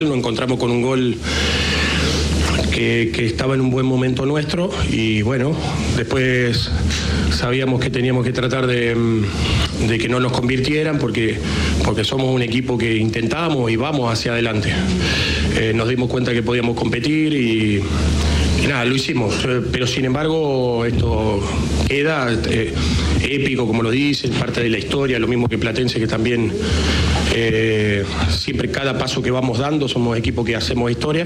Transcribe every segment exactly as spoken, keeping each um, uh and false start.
Nos encontramos con un gol que, que estaba en un buen momento nuestro y bueno, después sabíamos que teníamos que tratar de, de que no nos convirtieran porque, porque somos un equipo que intentamos y vamos hacia adelante. Eh, nos dimos cuenta que podíamos competir y, y nada, lo hicimos. Pero sin embargo, esto queda eh, épico, como lo dicen, parte de la historia, lo mismo que Platense, que también eh, siempre cada paso que vamos dando somos equipo que hacemos historia,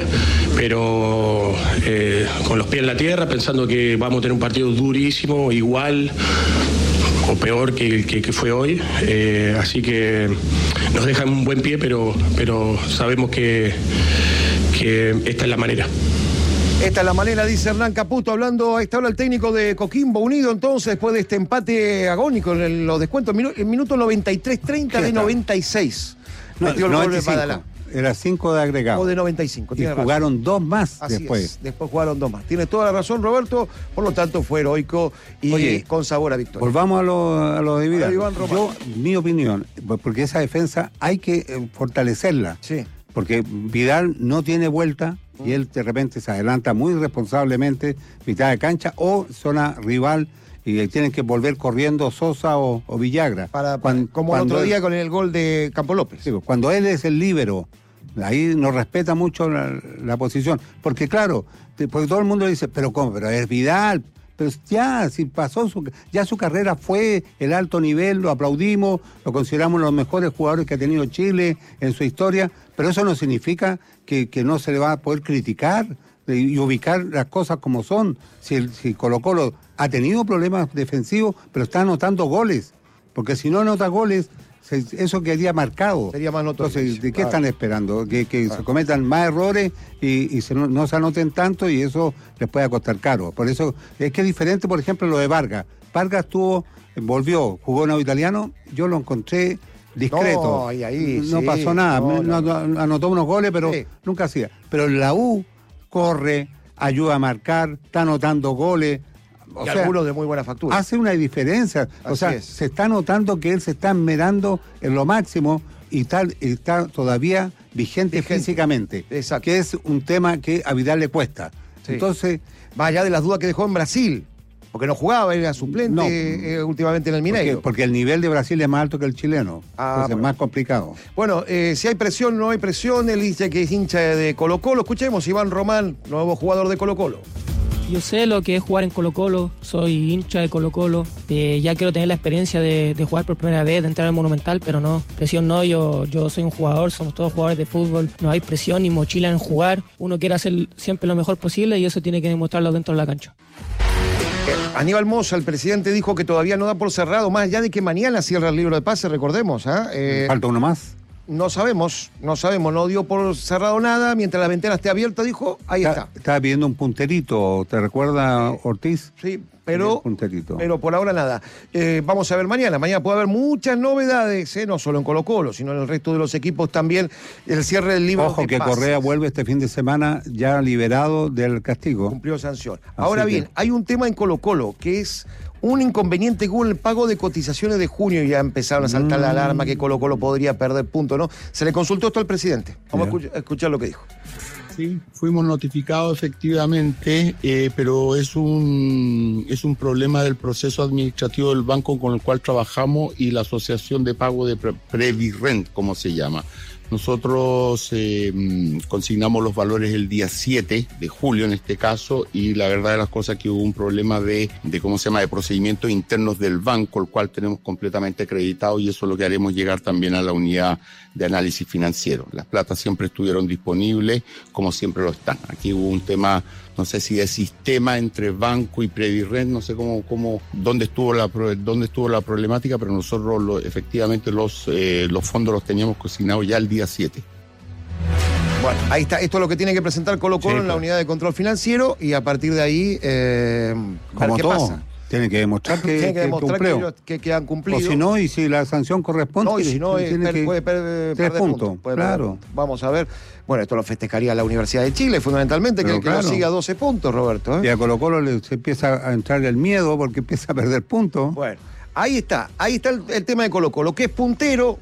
pero eh, con los pies en la tierra, pensando que vamos a tener un partido durísimo, igual o peor que, que, que fue hoy, eh, así que nos deja en un buen pie, pero, pero sabemos que, que esta es la manera. Esta es la manera, dice Hernán Caputo, hablando a esta hora el técnico de Coquimbo Unido, entonces, después de este empate agónico en el, los descuentos, en el minuto noventa y tres treinta de noventa y seis. No, metió el gol de Padalá. Era cinco de agregado. O de noventa y cinco, y jugaron razón. dos más Así después. Es, después jugaron dos más. Tienes toda la razón, Roberto, por lo tanto fue heroico y Oye, con sabor a victoria. Volvamos a lo, a lo de Vidal. Iván Yo, mi opinión, porque esa defensa hay que eh, fortalecerla. Sí. Porque Vidal no tiene vuelta y él de repente se adelanta muy responsablemente mitad de cancha o zona rival y tienen que volver corriendo Sosa o, o Villagra. Para, cuando, como cuando el otro día él, con el gol de Campo López. Sí, cuando él es el líbero, ahí nos respeta mucho la, la posición. Porque claro, porque todo el mundo dice, pero ¿cómo? Pero es Vidal. Pero ya, si pasó, su, ya su carrera fue el alto nivel, lo aplaudimos, lo consideramos los mejores jugadores que ha tenido Chile en su historia, pero eso no significa que, que no se le va a poder criticar y ubicar las cosas como son. Si, el, si Colo-Colo ha tenido problemas defensivos, pero está anotando goles, porque si no anota goles, se, eso quedaría marcado. Sería más notorio. Entonces, ¿de qué claro. están esperando? Que, que claro. se cometan más errores y, y se no, no se anoten tanto y eso les puede costar caro. Por eso es que es diferente, por ejemplo, lo de Vargas. Vargas tuvo, volvió, jugó en el italiano, yo lo encontré discreto. No, ahí, ahí, no sí, pasó nada, no, no, no. No, anotó unos goles, pero sí. nunca hacía. Pero en la U corre, ayuda a marcar, está anotando goles. O y sea, algunos de muy buena factura. Hace una diferencia. Así o sea, es. se está notando que él se está esmerando en lo máximo y tal, está todavía vigente, vigente. físicamente. Exacto. Que es un tema que a Vidal le cuesta. Sí. Entonces, más allá de las dudas que dejó en Brasil, porque no jugaba, era suplente no, eh, últimamente en el Mineiro. Porque, porque el nivel de Brasil es más alto que el chileno. Ah, entonces bueno. es más complicado. Bueno, eh, si hay presión, no hay presión. Él dice que es hincha de Colo-Colo. Escuchemos, Iván Román, nuevo jugador de Colo-Colo. Yo sé lo que es jugar en Colo-Colo, soy hincha de Colo-Colo, eh, ya quiero tener la experiencia de, de jugar por primera vez, de entrar al Monumental, pero no, presión no, yo, yo soy un jugador, somos todos jugadores de fútbol, no hay presión ni mochila en jugar, uno quiere hacer siempre lo mejor posible y eso tiene que demostrarlo dentro de la cancha. Aníbal Mosa, el presidente, dijo que todavía no da por cerrado, más allá de que mañana cierra el libro de pases, recordemos. ¿eh? Eh, ¿Falta uno más? No sabemos, no sabemos, no dio por cerrado nada, mientras la ventana esté abierta, dijo, ahí está. está. Estaba pidiendo un punterito, ¿te recuerda Ortiz? Sí, pero, punterito. pero por ahora nada. Eh, vamos a ver mañana, mañana puede haber muchas novedades, ¿eh? No solo en Colo-Colo, sino en el resto de los equipos también, el cierre del libro Ojo de que pases. Correa vuelve este fin de semana ya liberado del castigo. Cumplió sanción. Así ahora bien, que... hay un tema en Colo-Colo que es... un inconveniente con el pago de cotizaciones de junio, y ya empezaron a saltar mm. la alarma que Colo-Colo podría perder puntos, ¿no? Se le consultó esto al presidente. Vamos yeah. a, escuchar, a escuchar lo que dijo. Sí, fuimos notificados efectivamente, eh, pero es un, es un problema del proceso administrativo del banco con el cual trabajamos y la asociación de pago de pre- Previrrent, como se llama. Nosotros eh, consignamos los valores el día siete de julio en este caso, y la verdad de las cosas es que hubo un problema de, de cómo se llama, de procedimientos internos del banco, el cual tenemos completamente acreditado, y eso es lo que haremos llegar también a la unidad de análisis financiero. Las platas siempre estuvieron disponibles, como siempre lo están. Aquí hubo un tema, no sé si de sistema entre banco y Previrrent, no sé cómo, cómo, dónde estuvo la, dónde estuvo la problemática, pero nosotros lo, efectivamente los, eh, los fondos los teníamos consignados ya el día siete. Bueno, ahí está, esto es lo que tiene que presentar Colo-Colo sí, en la unidad de control financiero, y a partir de ahí, eh, como qué todo. pasa. Tienen que demostrar que, tienen que, que demostrar que, ellos, que, que han cumplido. O si no, y si la sanción corresponde, no, y si no, tiene per, que puede per, tres perder puntos. puntos. Puede claro. Perder. Vamos a ver. Bueno, esto lo festejaría la Universidad de Chile, fundamentalmente, Pero que, claro. que lo siga a doce puntos, Roberto. ¿eh? Y a Colo-Colo le se empieza a entrar el miedo porque empieza a perder puntos. Bueno, ahí está, ahí está el, el tema de Colo-Colo, que es puntero,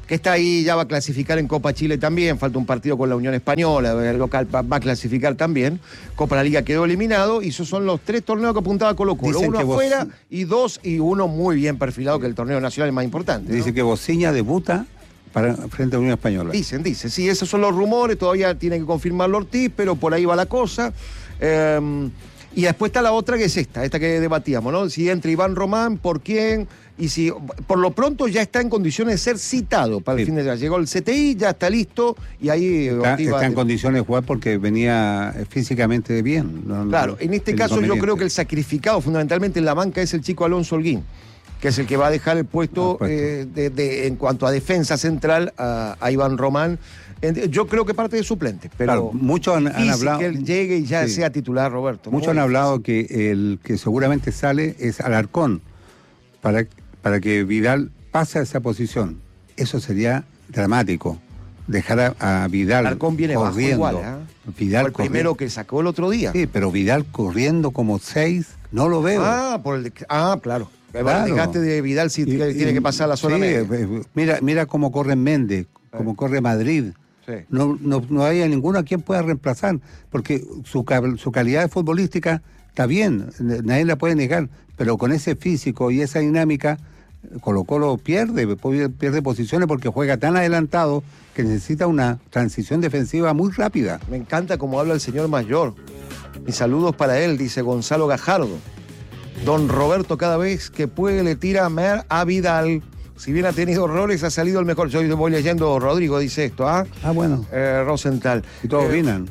que está ahí, ya va a clasificar en Copa Chile también, falta un partido con la Unión Española, el local va a clasificar también, Copa la Liga quedó eliminado, y esos son los tres torneos que apuntaba Colo-Colo, uno afuera vos... y dos, y uno muy bien perfilado, que el torneo nacional es más importante. Dice, ¿no?, que Bociña debuta para, frente a la Unión Española. Dicen, dicen, sí, esos son los rumores, todavía tiene que confirmarlo Ortiz, pero por ahí va la cosa. Eh, y después está la otra, que es esta, esta que debatíamos, ¿no? Si entra Iván Román, ¿por quién? Y si por lo pronto ya está en condiciones de ser citado para el sí. fin de semana. Llegó el C T I, ya está listo, y ahí está, está en de... condiciones de jugar porque venía físicamente bien. No, claro, en este caso yo creo que el sacrificado fundamentalmente en la banca es el chico Alonso Holguín, que es el que va a dejar el puesto, ah, eh, de, de, en cuanto a defensa central a, a Iván Román. Yo creo que parte de suplente, pero claro, muchos han, han hablado que él llegue y ya sí. sea titular, Roberto. Muchos han hablado que el que seguramente sale es Alarcón, para, para que Vidal pase a esa posición. Eso sería dramático, dejar a, a Vidal Alarcón viene corriendo. Bajo igual, ¿eh? Vidal el primero que sacó el otro día. Sí, pero Vidal corriendo como seis, no lo veo. Ah, por el, ah claro. Claro. El desgaste de Vidal si y, tiene y, que pasar a la zona sí, media. Mira, mira cómo corre Méndez, cómo corre Madrid. Sí. No, no, no hay a ninguno a quien pueda reemplazar, porque su, su calidad futbolística está bien, nadie la puede negar, pero con ese físico y esa dinámica, Colo-Colo pierde, pierde posiciones porque juega tan adelantado que necesita una transición defensiva muy rápida. Me encanta cómo habla el señor mayor. Mis saludos para él, dice Gonzalo Gajardo. Don Roberto cada vez que puede le tira a Mer a Vidal. Si bien ha tenido errores, ha salido el mejor. Yo voy leyendo, Rodrigo dice esto, ¿ah? Ah, bueno. Eh, Rosenthal. ¿Y todos eh, opinan?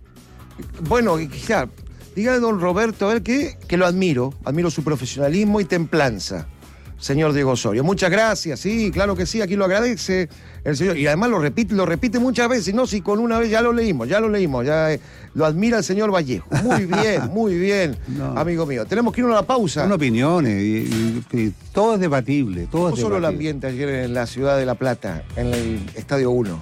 Bueno, quizá, dígale, don Roberto, a ver, que, que lo admiro. Admiro su profesionalismo y templanza, señor Diego Osorio. Muchas gracias, sí, claro que sí, aquí lo agradece el señor. Y además lo repite, lo repite muchas veces, no, si con una vez ya lo leímos, ya lo leímos, ya eh, lo admira el señor Vallejo. Muy bien, muy bien, no. Amigo mío. Tenemos que ir a una pausa. Son opiniones, y, y, y todo es debatible, todo es debatible. Solo el ambiente ayer en la ciudad de La Plata, en el Estadio uno.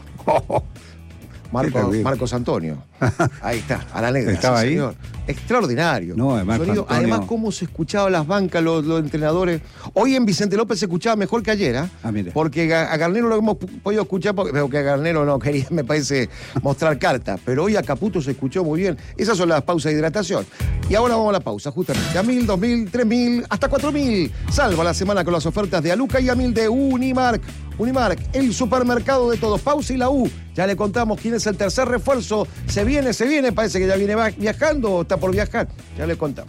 Marco, Marcos Antonio. Ahí está, a la negra. ¿Estaba sí, ahí? Señor. Extraordinario. No, además, Sonido, además, cómo se escuchaban las bancas, los, los entrenadores. Hoy en Vicente López se escuchaba mejor que ayer, ¿eh? Ah, mire. Porque a, a Garnero lo hemos podido escuchar, porque, pero que a Garnero no quería, me parece, mostrar carta. Pero hoy a Caputo se escuchó muy bien. Esas son las pausas de hidratación. Y ahora vamos a la pausa, justamente. A mil, dos mil, tres mil, hasta cuatro mil. Salva la semana con las ofertas de Aluca y a mil de Unimark. Unimark, el supermercado de todos. Pausa y la U. Ya le contamos quién es el tercer refuerzo. Se viene, se viene. Parece que ya viene viajando o está por viajar. Ya le contamos.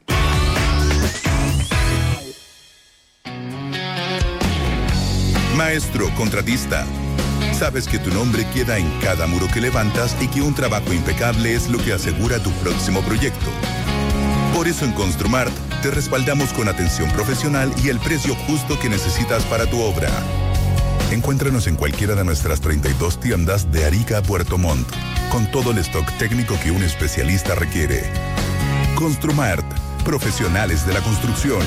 Maestro contratista. Sabes que tu nombre queda en cada muro que levantas y que un trabajo impecable es lo que asegura tu próximo proyecto. Por eso en Construmart te respaldamos con atención profesional y el precio justo que necesitas para tu obra. Encuéntranos en cualquiera de nuestras treinta y dos tiendas de Arica a Puerto Montt, con todo el stock técnico que un especialista requiere. Construmart, profesionales de la construcción.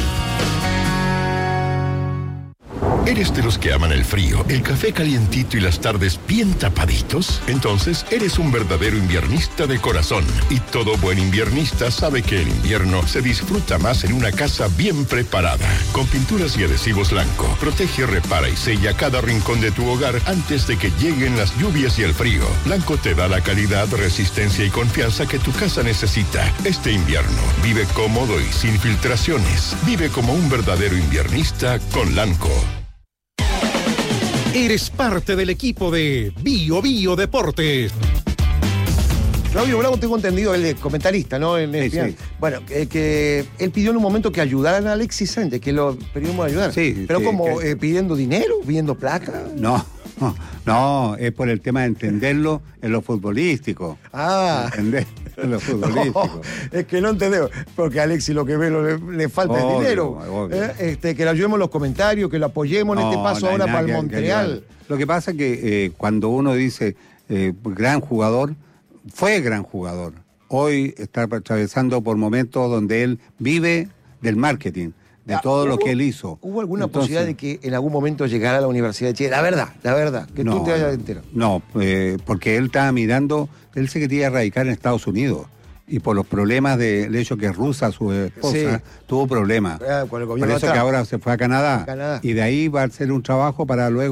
¿Eres de los que aman el frío, el café calientito y las tardes bien tapaditos? Entonces, eres un verdadero inviernista de corazón. Y todo buen inviernista sabe que el invierno se disfruta más en una casa bien preparada. Con pinturas y adhesivos Lanco, protege, repara y sella cada rincón de tu hogar antes de que lleguen las lluvias y el frío. Lanco te da la calidad, resistencia y confianza que tu casa necesita. Este invierno, vive cómodo y sin filtraciones. Vive como un verdadero inviernista con Lanco. Eres parte del equipo de Bio Bio Deportes. Claudio Bravo, tengo entendido, el comentarista, ¿no? En el sí, sí. Bueno, eh, que él pidió en un momento que ayudaran a Alexis Sánchez, que lo pedimos ayudar. Sí, pero sí, como que... eh, pidiendo dinero, pidiendo plata. No, no, no, es por el tema de entenderlo en lo futbolístico. Ah. Entender en lo futbolístico. No, es que no entendemos, porque a Alexis lo que ve lo, le, le falta obvio, es dinero. Obvio. Eh, este, que le ayudemos en los comentarios, que lo apoyemos en no, este paso no ahora para el que, Montreal. Que lo que pasa es que eh, cuando uno dice eh, gran jugador, fue gran jugador. Hoy está atravesando por momentos donde él vive del marketing, de ah, todo ¿hubo, lo que él hizo. ¿Hubo alguna Entonces, posibilidad de que en algún momento llegara a la Universidad de Chile? La verdad, la verdad, que no, tú te hayas enterado. No, eh, porque él estaba mirando, él se quería radicar en Estados Unidos. Y por los problemas del hecho que rusa, su esposa, sí. tuvo problemas. Eh, por, por eso atrás. que ahora se fue a Canadá, a Canadá. Y de ahí va a hacer un trabajo para luego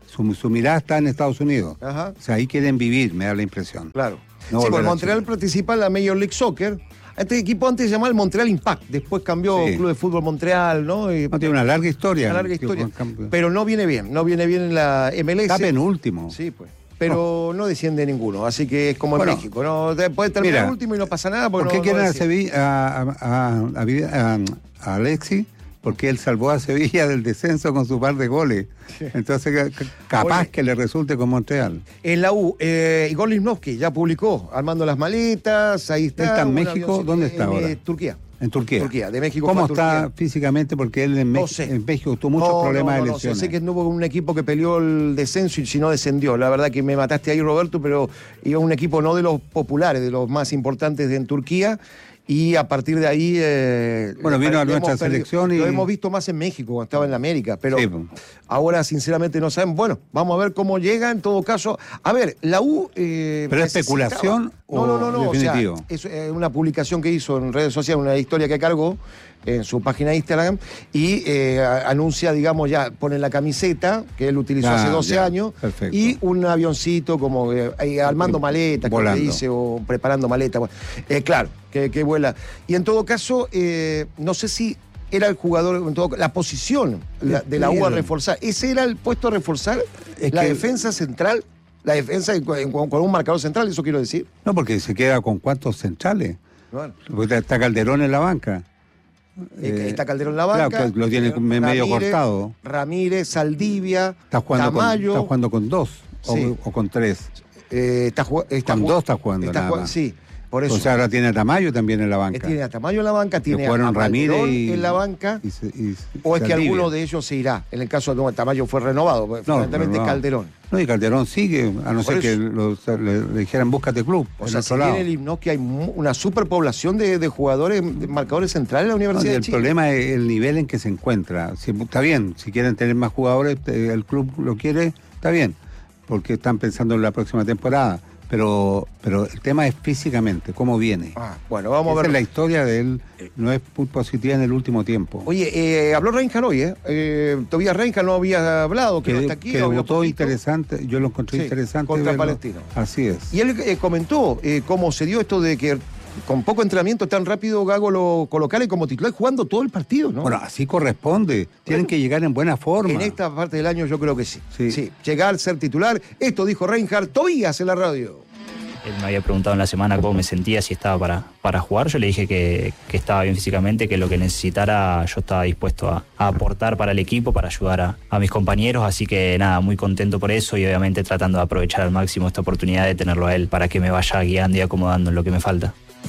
Su, su mirada está en Estados Unidos. Ajá. O sea, ahí quieren vivir, me da la impresión. Claro. No sí, volver porque a Montreal Chile. participa en la Major League Soccer. Este equipo antes se llamaba el Montreal Impact, después cambió Sí. Club de Fútbol Montreal, ¿no? Y- No, tiene una larga historia. Una larga Que historia. fue campeón. Pero no viene bien, no viene bien en la M L S. Está penúltimo. Sí, pues. Pero no. no desciende ninguno, así que es como Bueno, en México, ¿no? Te- Puede terminar mira, último y no pasa nada. ¿Por porque qué no- quieren no a, desciende. Sevilla, a, a, a- a Vida- a- a Alexis? Porque él salvó a Sevilla del descenso con su par de goles. Entonces, ca- capaz Oye. que le resulte con Montreal. En la U, eh, Igor Limnovsky ya publicó, armando las maletas, ahí está. ¿Está en un México? avioncito ¿Dónde está en, ahora? eh, Turquía. En Turquía. Turquía, de México ¿Cómo fue a está Turquía. físicamente? Porque él en, No Mex- sé. en México tuvo muchos No, problemas no, de no, no sé, lesiones. sé que no hubo un equipo que peleó el descenso y si no descendió. La verdad que me mataste ahí, Roberto, pero iba un equipo no de los populares, de los más importantes de en Turquía. Y a partir de ahí... eh, Bueno, vino le a hemos nuestra perdido. selección y- Lo hemos visto más en México, cuando estaba en la América, pero Sí, pues. ahora sinceramente no saben. Bueno, vamos a ver cómo llega en todo caso. A ver, la U... eh, ¿Pero es necesitaba- especulación No, no, no, no. o definitivo? O sea, es eh, una publicación que hizo en redes sociales, una historia que cargó en su página de Instagram y eh, a- anuncia, digamos, ya pone la camiseta que él utilizó Ah, hace doce ya, años perfecto. y un avioncito como eh, ahí armando maletas, como Volando. le dice, o preparando maletas. Bueno, eh, claro, que, que vuela. Y en todo caso, eh, no sé si era el jugador, en todo, la posición la- de la U a Pero- reforzar. ¿Ese era el puesto a reforzar? Es ¿La que- defensa central? ¿La defensa con, con- con un marcador central? Eso quiero decir. No, porque se queda con cuántos centrales. Bueno. Porque está Calderón en la banca. Eh, Eh, está Calderón en la banca. claro, que lo tiene eh, medio Ramírez, cortado. Ramírez, Saldivia, Está jugando, con, Tamayo. está jugando con dos o- Sí. o, con tres. eh, está, ju- está Con ju- dos está jugando nada jugando- más. Sí, por eso. O sea, ahora tiene a Tamayo también en la Eh, banca. tiene a Tamayo en la banca, Que tiene a fueron Ramírez Calderón y, en la banca. y se- y- ¿O es que Saldivia. alguno de ellos se irá? En el caso de no, Tamayo fue renovado, No, fundamentalmente no. Calderón. No, y Calderón sigue, a no Por ser que eso. lo- le, le dijeran búscate club. O en sea, otro si lado. viene el himno que hay mu- una superpoblación de, de jugadores, de marcadores centrales en la No, y Universidad de el Chile. problema es el nivel en que se encuentra. Si, está bien, si quieren tener más jugadores, eh, el club lo quiere, está bien, porque están pensando en la próxima temporada. Pero, pero el tema es físicamente, cómo viene. Ah, bueno, vamos Esa a ver. es la historia de él, no es muy positiva en el último tiempo. Oye, eh, habló Reinhard hoy, ¿eh? eh Tobías Reinhard no había hablado, que, que no está aquí. que no habló debutó poquito. interesante, yo lo encontré Sí, interesante. contra verlo. Palestino. Así es. Y él eh, comentó eh, cómo se dio esto de que con poco entrenamiento tan rápido Gago lo colocara como titular jugando todo el partido, ¿no? Bueno, así corresponde. Tienen que llegar en buena forma. En esta parte del año yo creo que sí. Sí. Sí, llegar, ser titular. Esto dijo Reinhard Tobías en la radio. Él me había preguntado en la semana cómo me sentía, si estaba para, para jugar. Yo le dije que, que estaba bien físicamente, que lo que necesitara yo estaba dispuesto a, a aportar para el equipo, para ayudar a, a mis compañeros. Así que nada, muy contento por eso y obviamente tratando de aprovechar al máximo esta oportunidad de tenerlo a él para que me vaya guiando y acomodando en lo que me falta.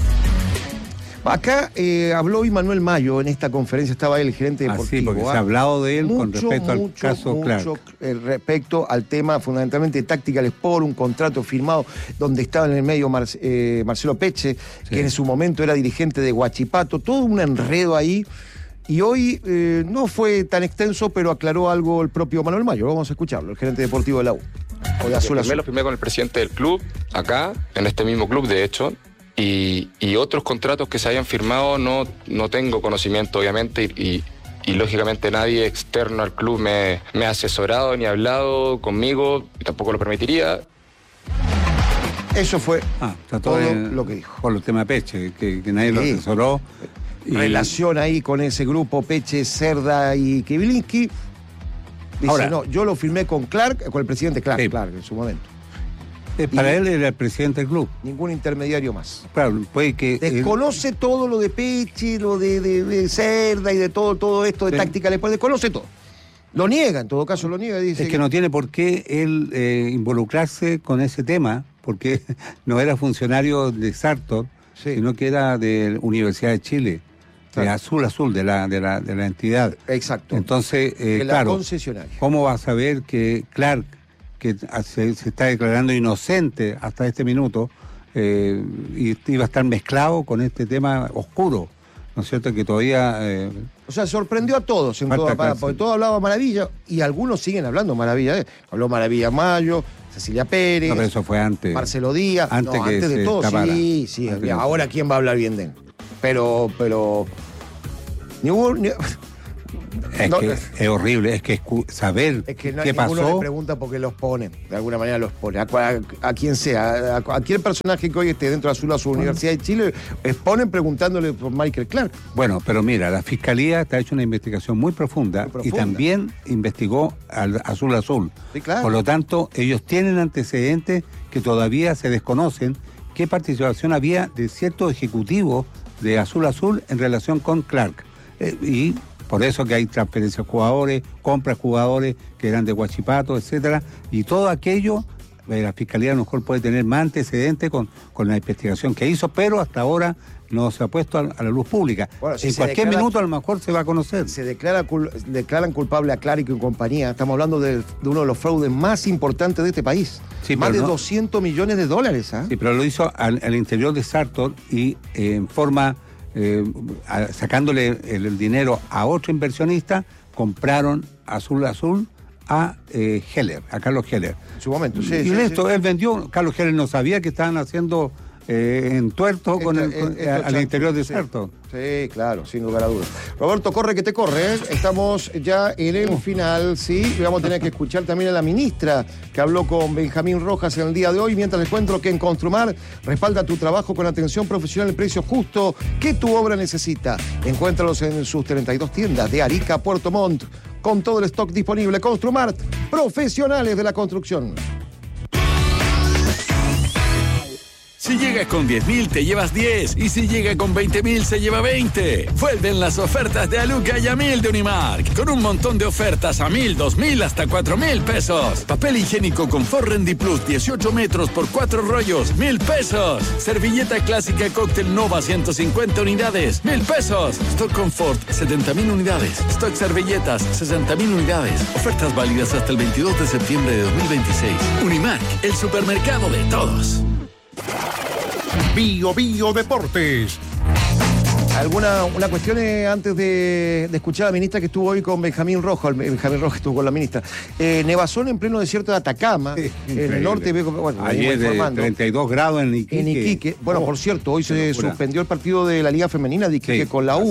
Acá eh, habló Manuel Mayo en esta conferencia, estaba él, el gerente deportivo. Así, porque ¿ah? se ha hablado de él con Mucho, respecto al mucho, caso mucho, Clark. eh, respecto al tema fundamentalmente Tactical Sport, un contrato firmado donde estaba en el medio Mar- eh, Marcelo Peche, que en su momento era dirigente de Huachipato, todo un enredo ahí. Y hoy eh, no fue tan extenso, pero aclaró algo el propio Manuel Mayo. Vamos a escucharlo, el gerente deportivo de la U. O de Azul Primero Azul. lo firmé con el presidente del club, acá, en este mismo club, de hecho. Y, y otros contratos que se hayan firmado no, no tengo conocimiento, obviamente, y, y, y lógicamente nadie externo al club me, me ha asesorado ni ha hablado conmigo, y tampoco lo permitiría. Eso fue Ah, está todo todo en- lo que dijo. Por el tema Peche, que, que nadie lo Sí. asesoró. Y- Relación ahí con ese grupo Peche, Cerda y Kivilinski. Dice, Ahora- no, yo lo firmé con Clark, con el presidente Clark, Sí. Clark en su momento. eh, para y- él era el presidente del club. Ningún intermediario más. Claro, puede que. él- Desconoce todo lo de Peche, lo de, de- de Cerda y de todo, todo esto de Sí. táctica, después desconoce todo. Lo niega, en todo caso lo niega. Dice es que no tiene por qué él eh, involucrarse con ese tema, porque no era funcionario de Sartor, Sí. sino que era de la Universidad de Chile, Claro. de Azul Azul, de la, de la, de la entidad. Exacto. Entonces, eh, de la claro, concesionaria. ¿cómo va a saber que Clark, que se, se está declarando inocente hasta este minuto, eh, y iba a estar mezclado con este tema oscuro? ¿No es cierto? Que todavía... eh, O sea, sorprendió a todos, en Falta toda, para- cárcel. porque todos hablaban maravilla y algunos siguen hablando maravilla. ¿eh? Habló Maravilla Mayo, Cecilia Pérez, no, pero eso fue antes. Marcelo Díaz. Antes no, que antes de se todo, tapara. sí, sí. Antes de Ahora, eso. ¿quién va a hablar bien de él? Pero, pero. Ni hubo. ni- Es no, que no, es horrible, es que escu- saber es que no, qué ninguno pasó. le pregunta por qué los ponen, de alguna manera los pone, a, a, a quien sea, a cualquier personaje que hoy esté dentro de Azul Azul, bueno. Universidad de Chile, exponen preguntándole por Michael Clark. Bueno, pero mira, la Fiscalía está hecho una investigación muy profunda, muy profunda. y también investigó al Azul Azul. Sí, claro. Por lo tanto, ellos tienen antecedentes que todavía se desconocen, qué participación había de ciertos ejecutivos de Azul Azul en relación con Clark. Eh, y por eso que hay transferencias de jugadores, compras de jugadores que eran de Huachipato, etcétera, y todo aquello, eh, la Fiscalía a lo mejor puede tener más antecedentes con, con la investigación que hizo, pero hasta ahora no se ha puesto a, a la luz pública. Bueno, si en cualquier declara, minuto a lo mejor se va a conocer. Se declara cul, declaran culpable a Clark y compañía. Estamos hablando de, de uno de los fraudes más importantes de este país. Sí, más de no, doscientos millones de dólares. ¿eh? Sí, pero lo hizo al, al interior de Sartor y eh, en forma... Eh, a, sacándole el, el dinero a otro inversionista, compraron Azul Azul a eh, Heller, a Carlos Heller. En su momento, sí. Y sí, esto, sí. él vendió, Carlos Heller no sabía que estaban haciendo eh, entuerto con el, con, esto, al interior de Sartor. Sí, claro, sin lugar a dudas. Roberto, corre que te corre, ¿eh? Estamos ya en el final, sí, y vamos a tener que escuchar también a la ministra que habló con Benjamín Rojas en el día de hoy, mientras les cuento que en Construmar respalda tu trabajo con atención profesional y precio justo que tu obra necesita. Encuéntralos en sus treinta y dos tiendas de Arica a Puerto Montt, con todo el stock disponible. Construmart, profesionales de la construcción. Si llega con diez mil, te llevas diez. Y si llega con veinte mil, se lleva veinte. Vuelven las ofertas de Aluca y a mil de Unimark. Con un montón de ofertas a mil, dos mil, hasta cuatro mil pesos. Papel higiénico Confort Rendi Plus, dieciocho metros por cuatro rollos, mil pesos. Servilleta clásica Cóctel Nova, ciento cincuenta unidades, mil pesos. Stock Confort, setenta mil unidades. Stock Servilletas, sesenta mil unidades. Ofertas válidas hasta el veintidós de septiembre de dos mil veintiséis. Unimark, el supermercado de todos. Bio Bio Deportes. ¿Alguna una cuestión eh, antes de, de escuchar a la ministra que estuvo hoy con Benjamín Rojas? Benjamín Rojas estuvo con la ministra. Eh, nevazón en pleno desierto de Atacama, sí, en el norte. Bueno, ayer de treinta y dos grados en Iquique. En Iquique. Bueno, oh, por cierto, hoy se locura. suspendió el partido de la Liga Femenina de Iquique sí, con la U.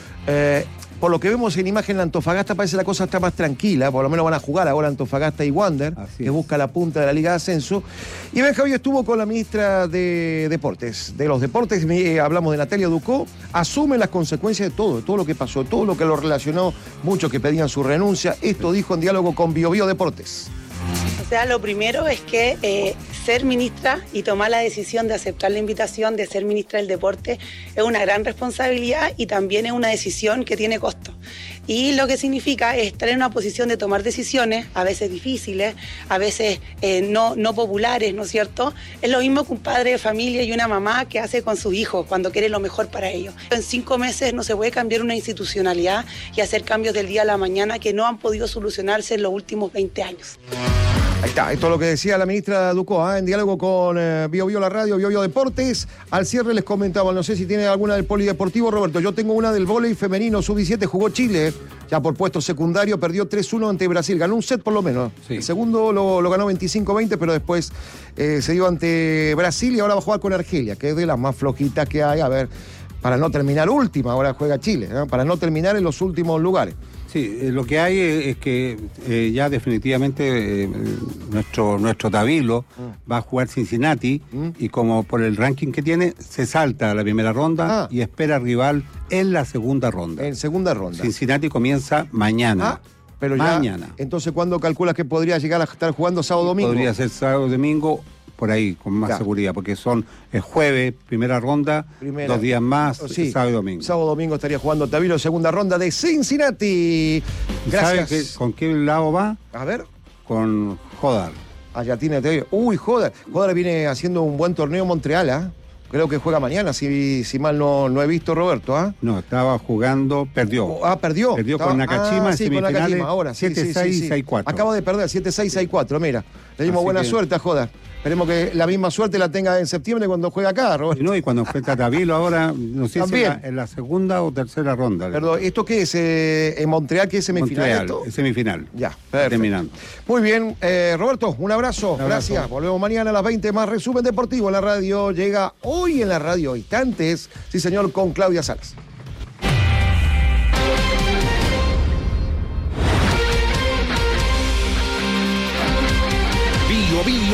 Eh, por lo que vemos en imagen, la Antofagasta parece la cosa está más tranquila, por lo menos van a jugar ahora Antofagasta y Wander, Así que es. busca la punta de la Liga de Ascenso. Y Benja hoy estuvo con la ministra de Deportes. De los deportes, eh, hablamos de Natalia Ducó, asume las consecuencias de todo, de todo lo que pasó, todo lo que lo relacionó, muchos que pedían su renuncia. Esto dijo en diálogo con Bio Bio Deportes. O sea, lo primero es que eh, ser ministra y tomar la decisión de aceptar la invitación de ser ministra del deporte es una gran responsabilidad y también es una decisión que tiene costo. Y lo que significa es estar en una posición de tomar decisiones, a veces difíciles, a veces eh, no, no populares, ¿no es cierto? Es lo mismo que un padre de familia y una mamá que hace con sus hijos cuando quiere lo mejor para ellos. En cinco meses no se puede cambiar una institucionalidad y hacer cambios del día a la mañana que no han podido solucionarse en los últimos veinte años. Ahí está, esto es lo que decía la ministra Ducó, ¿eh? En diálogo con eh, Bio Bio la radio, Bio Bio Deportes. Al cierre les comentaba, no sé si tiene alguna del polideportivo, Roberto, yo tengo una del vóley femenino, sub diecisiete, jugó Chile, ya por puesto secundario, perdió tres uno ante Brasil, ganó un set por lo menos. Sí. El segundo lo, lo ganó veinticinco veinte, pero después eh, se dio ante Brasil y ahora va a jugar con Argelia, que es de las más flojitas que hay, a ver, para no terminar última, ahora juega Chile, ¿eh? Para no terminar en los últimos lugares. Sí, eh, lo que hay es, es que eh, ya definitivamente eh, nuestro nuestro Tabilo mm. va a jugar Cincinnati mm. y como por el ranking que tiene, se salta a la primera ronda ah. y espera rival en la segunda ronda. En segunda ronda. Cincinnati comienza mañana. Ah, pero ya, mañana. Entonces, ¿cuándo calculas que podría llegar a estar jugando sábado domingo? Podría ser sábado domingo. Por ahí, con más ya. seguridad, porque son el jueves, primera ronda, primera. dos días más, sí. sábado y domingo. Sábado domingo estaría jugando Tabilo, segunda ronda de Cincinnati. Gracias. ¿Sabe que, con qué lado va? A ver. Con Jodar. Allá tiene. Uy, Jodar. Jodar viene haciendo un buen torneo en Montreal, ¿ah? ¿eh? Creo que juega mañana, si, si mal no, no he visto, Roberto, ¿ah? ¿eh? No, estaba jugando, perdió. Oh, ah, perdió. Perdió estaba, con Nakashima ah, en sí, semifinales, con Nakashima, ahora, sí, siete seis, sí, sí, seis cuatro. Acaba de perder, siete seis, seis cuatro, mira. Le dimos Así buena que... suerte a Jodar. Esperemos que la misma suerte la tenga en septiembre cuando juega acá, Roberto. No, y cuando enfrenta a Tabilo ahora, no sé También. si en la, en la segunda o tercera ronda. Perdón, ¿esto qué es? Eh, ¿En Montreal qué es semifinal? Montreal, esto? Es semifinal. Ya, perfecto. Terminando. Muy bien, eh, Roberto, un abrazo. un abrazo. Gracias. Volvemos mañana a las veinte más resumen deportivo en la radio. Llega hoy en la radio Instantes, sí señor, con Claudia Salas.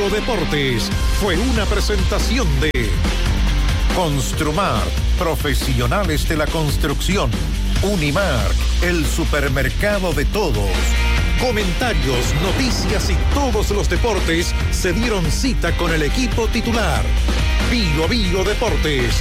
Bio Deportes fue una presentación de Construmar, profesionales de la construcción. Unimark, el supermercado de todos. Comentarios, noticias y todos los deportes se dieron cita con el equipo titular. Bio Bio Deportes.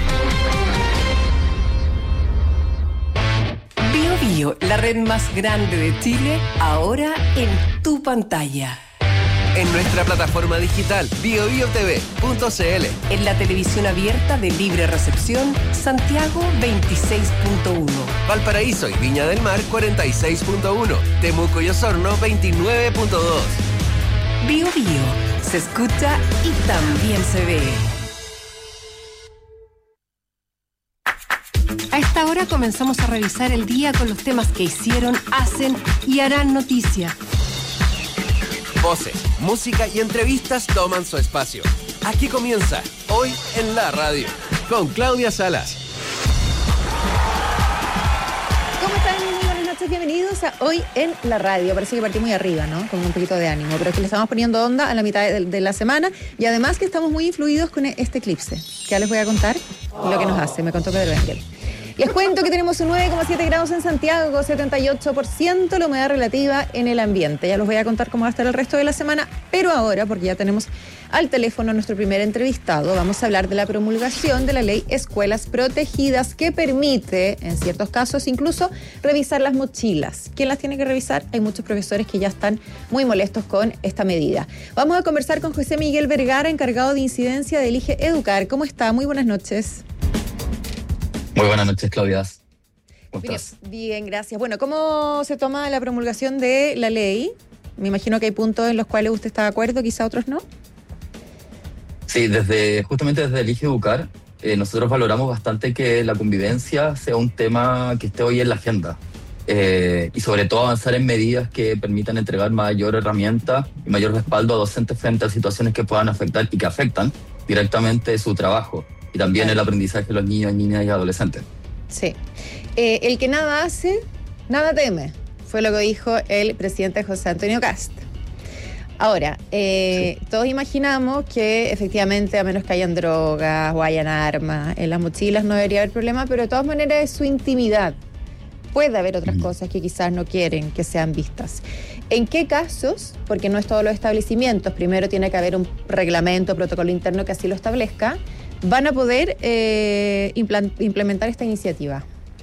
Bio Bio, la red más grande de Chile, ahora en tu pantalla. En nuestra plataforma digital bio bio t v punto c l. En la televisión abierta de libre recepción, Santiago veintiséis punto uno. Valparaíso y Viña del Mar cuarenta y seis punto uno. Temuco y Osorno veintinueve punto dos. Bio Bio, se escucha y también se ve. A esta hora comenzamos a revisar el día con los temas que hicieron, hacen y harán noticia. Voces, música y entrevistas toman su espacio. Aquí comienza Hoy en la Radio, con Claudia Salas. ¿Cómo están? Muy buenas noches, bienvenidos a Hoy en la Radio. Parece que partí muy arriba, ¿no? Con un poquito de ánimo, pero es que le estamos poniendo onda a la mitad de, de la semana y además que estamos muy influidos con este eclipse. Que ya les voy a contar lo que nos hace, me contó Pedro Engel. Les cuento que tenemos un nueve coma siete grados en Santiago, setenta y ocho por ciento la humedad relativa en el ambiente. Ya los voy a contar cómo va a estar el resto de la semana, pero ahora, porque ya tenemos al teléfono a nuestro primer entrevistado, vamos a hablar de la promulgación de la ley Escuelas Protegidas, que permite, en ciertos casos, incluso revisar las mochilas. ¿Quién las tiene que revisar? Hay muchos profesores que ya están muy molestos con esta medida. Vamos a conversar con José Miguel Vergara, encargado de incidencia de Elige Educar. ¿Cómo está? Muy buenas noches. Muy buenas noches, Claudia. ¿Cómo estás? Bien, gracias. Bueno, ¿cómo se toma la promulgación de la ley? Me imagino que hay puntos en los cuales usted está de acuerdo, quizá otros no. Sí, desde justamente desde Elige Educar, eh, nosotros valoramos bastante que la convivencia sea un tema que esté hoy en la agenda. Eh, y sobre todo avanzar en medidas que permitan entregar mayor herramienta y mayor respaldo a docentes frente a situaciones que puedan afectar y que afectan directamente su trabajo. Y también el aprendizaje de los niños, niñas y adolescentes. Sí. Eh, el que nada hace, nada teme, fue lo que dijo el presidente José Antonio Kast. Ahora, eh, sí. todos imaginamos que efectivamente, a menos que hayan drogas o hayan armas, en las mochilas no debería haber problema, pero de todas maneras es su intimidad. Puede haber otras mm. cosas que quizás no quieren que sean vistas. ¿En qué casos? Porque no es todos los establecimientos. Primero tiene que haber un reglamento, protocolo interno que así lo establezca. ¿Van a poder eh, implementar esta iniciativa?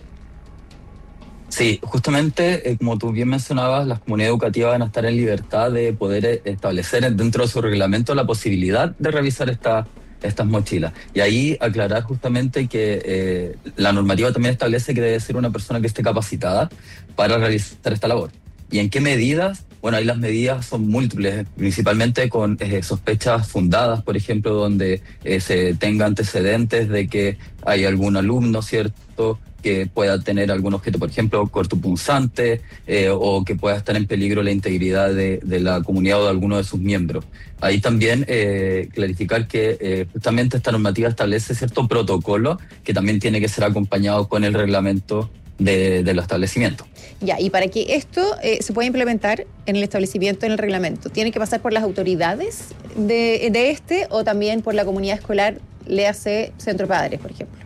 Sí, justamente, eh, como tú bien mencionabas, las comunidades educativas van a estar en libertad de poder establecer dentro de su reglamento la posibilidad de revisar esta, estas mochilas. Y ahí aclarar justamente que eh, la normativa también establece que debe ser una persona que esté capacitada para realizar esta labor. ¿Y en qué medidas? Bueno, ahí las medidas son múltiples, principalmente con eh, sospechas fundadas, por ejemplo, donde eh, se tenga antecedentes de que hay algún alumno, ¿cierto?, que pueda tener algún objeto, por ejemplo, cortopunzante, eh, o que pueda estar en peligro la integridad de, de la comunidad o de alguno de sus miembros. Ahí también eh, clarificar que eh, justamente esta normativa establece cierto protocolo que también tiene que ser acompañado con el reglamento de, de los establecimientos. Ya, y para que esto eh, se pueda implementar en el establecimiento, en el reglamento, ¿tiene que pasar por las autoridades de, de este o también por la comunidad escolar, léase Centro Padres, por ejemplo?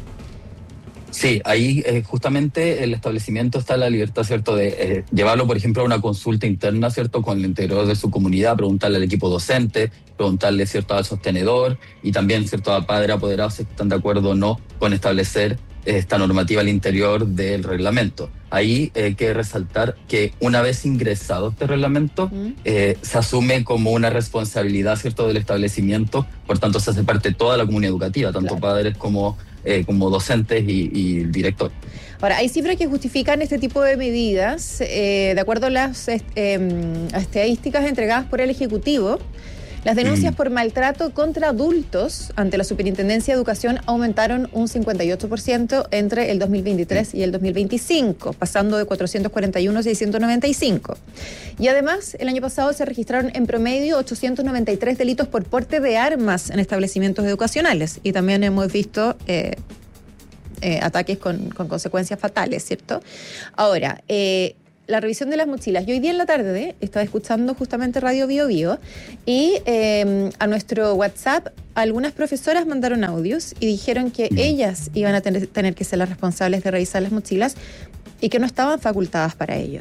Sí, ahí eh, justamente el establecimiento está en la libertad, ¿cierto?, de eh, llevarlo, por ejemplo, a una consulta interna, ¿cierto?, con el interior de su comunidad, preguntarle al equipo docente, preguntarle, ¿cierto?, al sostenedor y también, ¿cierto?, a padres apoderados si están de acuerdo o no con establecer esta normativa al interior del reglamento. Ahí hay eh, que resaltar que una vez ingresado este reglamento, mm. eh, se asume como una responsabilidad, ¿cierto?, del establecimiento, por tanto se hace parte de toda la comunidad educativa, tanto claro. padres como, eh, como docentes y, y el director. Ahora, hay cifras que justifican este tipo de medidas, eh, de acuerdo a las eh, estadísticas entregadas por el Ejecutivo. Las denuncias mm. por maltrato contra adultos ante la Superintendencia de Educación aumentaron un cincuenta y ocho por ciento entre el dos mil veintitrés y el dos mil veinticinco, pasando de cuatrocientos cuarenta y uno a seiscientos noventa y cinco. Y además, el año pasado se registraron en promedio ochocientos noventa y tres delitos por porte de armas en establecimientos educacionales. Y también hemos visto eh, eh, ataques con, con consecuencias fatales, ¿cierto? Ahora, eh, la revisión de las mochilas. Yo hoy día en la tarde ¿eh? estaba escuchando justamente Radio Bio Bio y eh, a nuestro WhatsApp algunas profesoras mandaron audios y dijeron que mm. ellas iban a tener, tener que ser las responsables de revisar las mochilas y que no estaban facultadas para ello.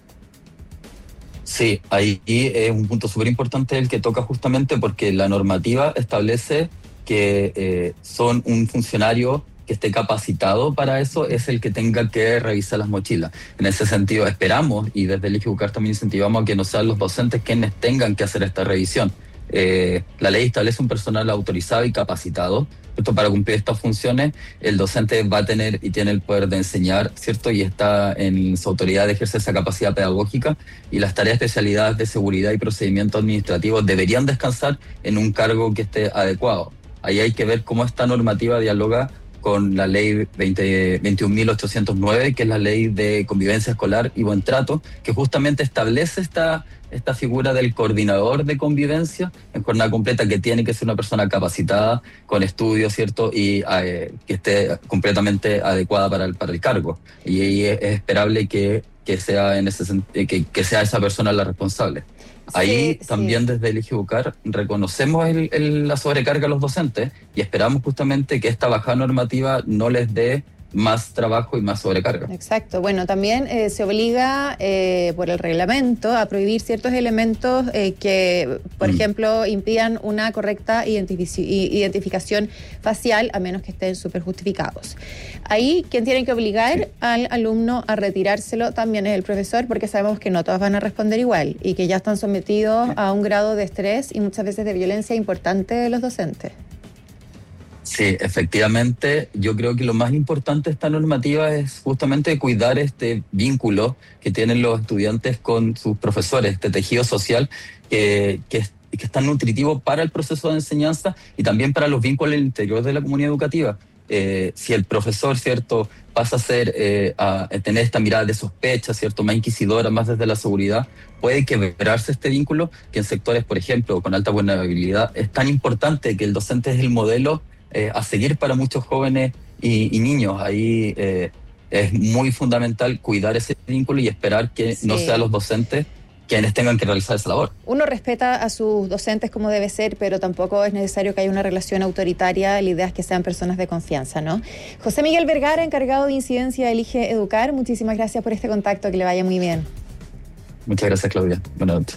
Sí, ahí es un punto súper importante el que toca justamente porque la normativa establece que eh, son un funcionario que esté capacitado para eso es el que tenga que revisar las mochilas. En ese sentido esperamos, y desde el IGEBUCAR también incentivamos a que no sean los docentes quienes tengan que hacer esta revisión. Eh, la ley establece un personal autorizado y capacitado. Esto para cumplir estas funciones, el docente va a tener y tiene el poder de enseñar, ¿cierto? Y está en su autoridad de ejercer esa capacidad pedagógica, y las tareas de especialidad de seguridad y procedimientos administrativos deberían descansar en un cargo que esté adecuado. Ahí hay que ver cómo esta normativa dialoga con la ley veintiún mil ochocientos nueve, que es la ley de convivencia escolar y buen trato, que justamente establece esta, esta figura del coordinador de convivencia en jornada completa, que tiene que ser una persona capacitada, con estudios, ¿cierto? Y eh, que esté completamente adecuada para el, para el cargo. Y ahí es, es esperable que, que, sea en ese, que, que sea esa persona la responsable. Ahí sí, también sí. Desde el IGEBUCAR reconocemos el, el, la sobrecarga a los docentes y esperamos justamente que esta bajada normativa no les dé más trabajo y más sobrecarga. Exacto. Bueno, también eh, se obliga eh, por el reglamento a prohibir ciertos elementos eh, que, por mm. ejemplo, impidan una correcta identific- identificación facial, a menos que estén súper justificados. Ahí, quien tiene que obligar sí. al alumno a retirárselo también es el profesor, porque sabemos que no todos van a responder igual y que ya están sometidos sí. a un grado de estrés y muchas veces de violencia importante de los docentes. Sí, efectivamente, yo creo que lo más importante de esta normativa es justamente cuidar este vínculo que tienen los estudiantes con sus profesores, este tejido social que, que, es, que es tan nutritivo para el proceso de enseñanza y también para los vínculos al interior de la comunidad educativa. Eh, si el profesor, ¿cierto?, pasa a, ser, eh, a tener esta mirada de sospecha, ¿cierto?, más inquisidora, más desde la seguridad, puede quebrarse este vínculo, que en sectores, por ejemplo, con alta vulnerabilidad, es tan importante que el docente es el modelo Eh, a seguir para muchos jóvenes y, y niños. Ahí eh, es muy fundamental cuidar ese vínculo y esperar que sí. no sean los docentes quienes tengan que realizar esa labor. Uno respeta a sus docentes como debe ser, pero tampoco es necesario que haya una relación autoritaria. La idea es que sean personas de confianza, ¿no? José Miguel Vergara, encargado de incidencia del IGEBUCAR, muchísimas gracias por este contacto, que le vaya muy bien. Muchas gracias, Claudia. Buenas noches.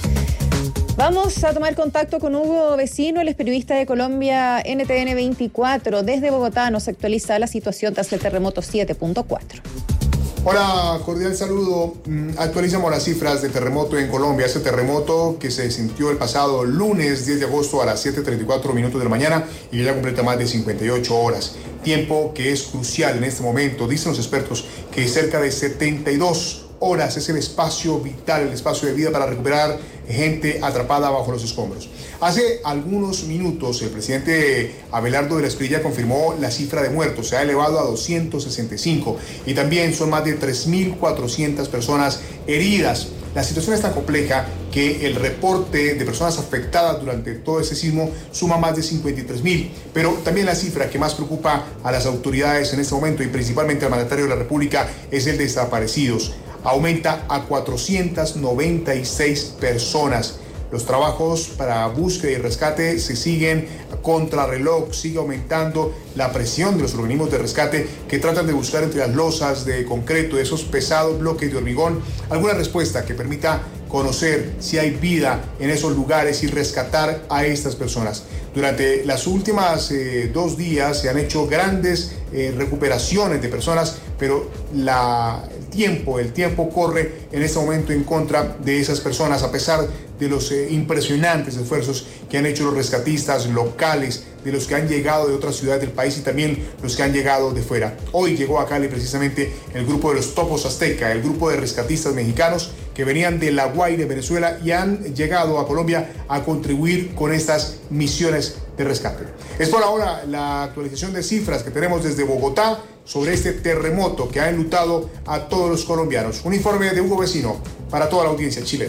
Vamos a tomar contacto con Hugo Vecino, él es periodista de Colombia N T N veinticuatro. Desde Bogotá nos actualiza la situación tras el terremoto siete punto cuatro. Hola, cordial saludo. Actualizamos las cifras de terremoto en Colombia. Este terremoto que se sintió el pasado lunes diez de agosto a las siete treinta y cuatro minutos de la mañana y ya completa más de cincuenta y ocho horas. Tiempo que es crucial en este momento. Dicen los expertos que cerca de setenta y dos horas es el espacio vital, el espacio de vida para recuperar gente atrapada bajo los escombros. Hace algunos minutos el presidente Abelardo de la Espriella confirmó la cifra de muertos, se ha elevado a doscientos sesenta y cinco y también son más de tres mil cuatrocientas personas heridas. La situación es tan compleja que el reporte de personas afectadas durante todo ese sismo suma más de cincuenta y tres mil, pero también la cifra que más preocupa a las autoridades en este momento y principalmente al mandatario de la República es el de desaparecidos. Aumenta a cuatrocientas noventa y seis personas. Los trabajos para búsqueda y rescate se siguen a contrarreloj, sigue aumentando la presión de los organismos de rescate que tratan de buscar entre las losas de concreto, esos pesados bloques de hormigón, alguna respuesta que permita conocer si hay vida en esos lugares y rescatar a estas personas. Durante las últimas eh, dos días se han hecho grandes eh, recuperaciones de personas, pero la, el tiempo, el tiempo corre en este momento en contra de esas personas, a pesar de los eh, impresionantes esfuerzos que han hecho los rescatistas locales, de los que han llegado de otras ciudades del país y también los que han llegado de fuera. Hoy llegó a Cali precisamente el grupo de los Topos Azteca, el grupo de rescatistas mexicanos que venían de La Guaira, Venezuela, y han llegado a Colombia a contribuir con estas misiones de rescate. Es por ahora la actualización de cifras que tenemos desde Bogotá sobre este terremoto que ha enlutado a todos los colombianos. Un informe de Hugo Vecino para toda la audiencia chilena.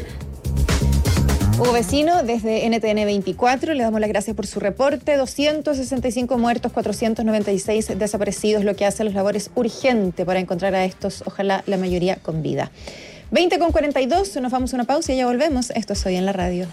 Hugo Vecino, desde N T N veinticuatro, le damos las gracias por su reporte. doscientos sesenta y cinco muertos, cuatrocientos noventa y seis desaparecidos, lo que hace las labores urgentes para encontrar a estos, ojalá la mayoría con vida. veinte con cuarenta y dos, nos vamos a una pausa y ya volvemos. Esto es Hoy en la Radio.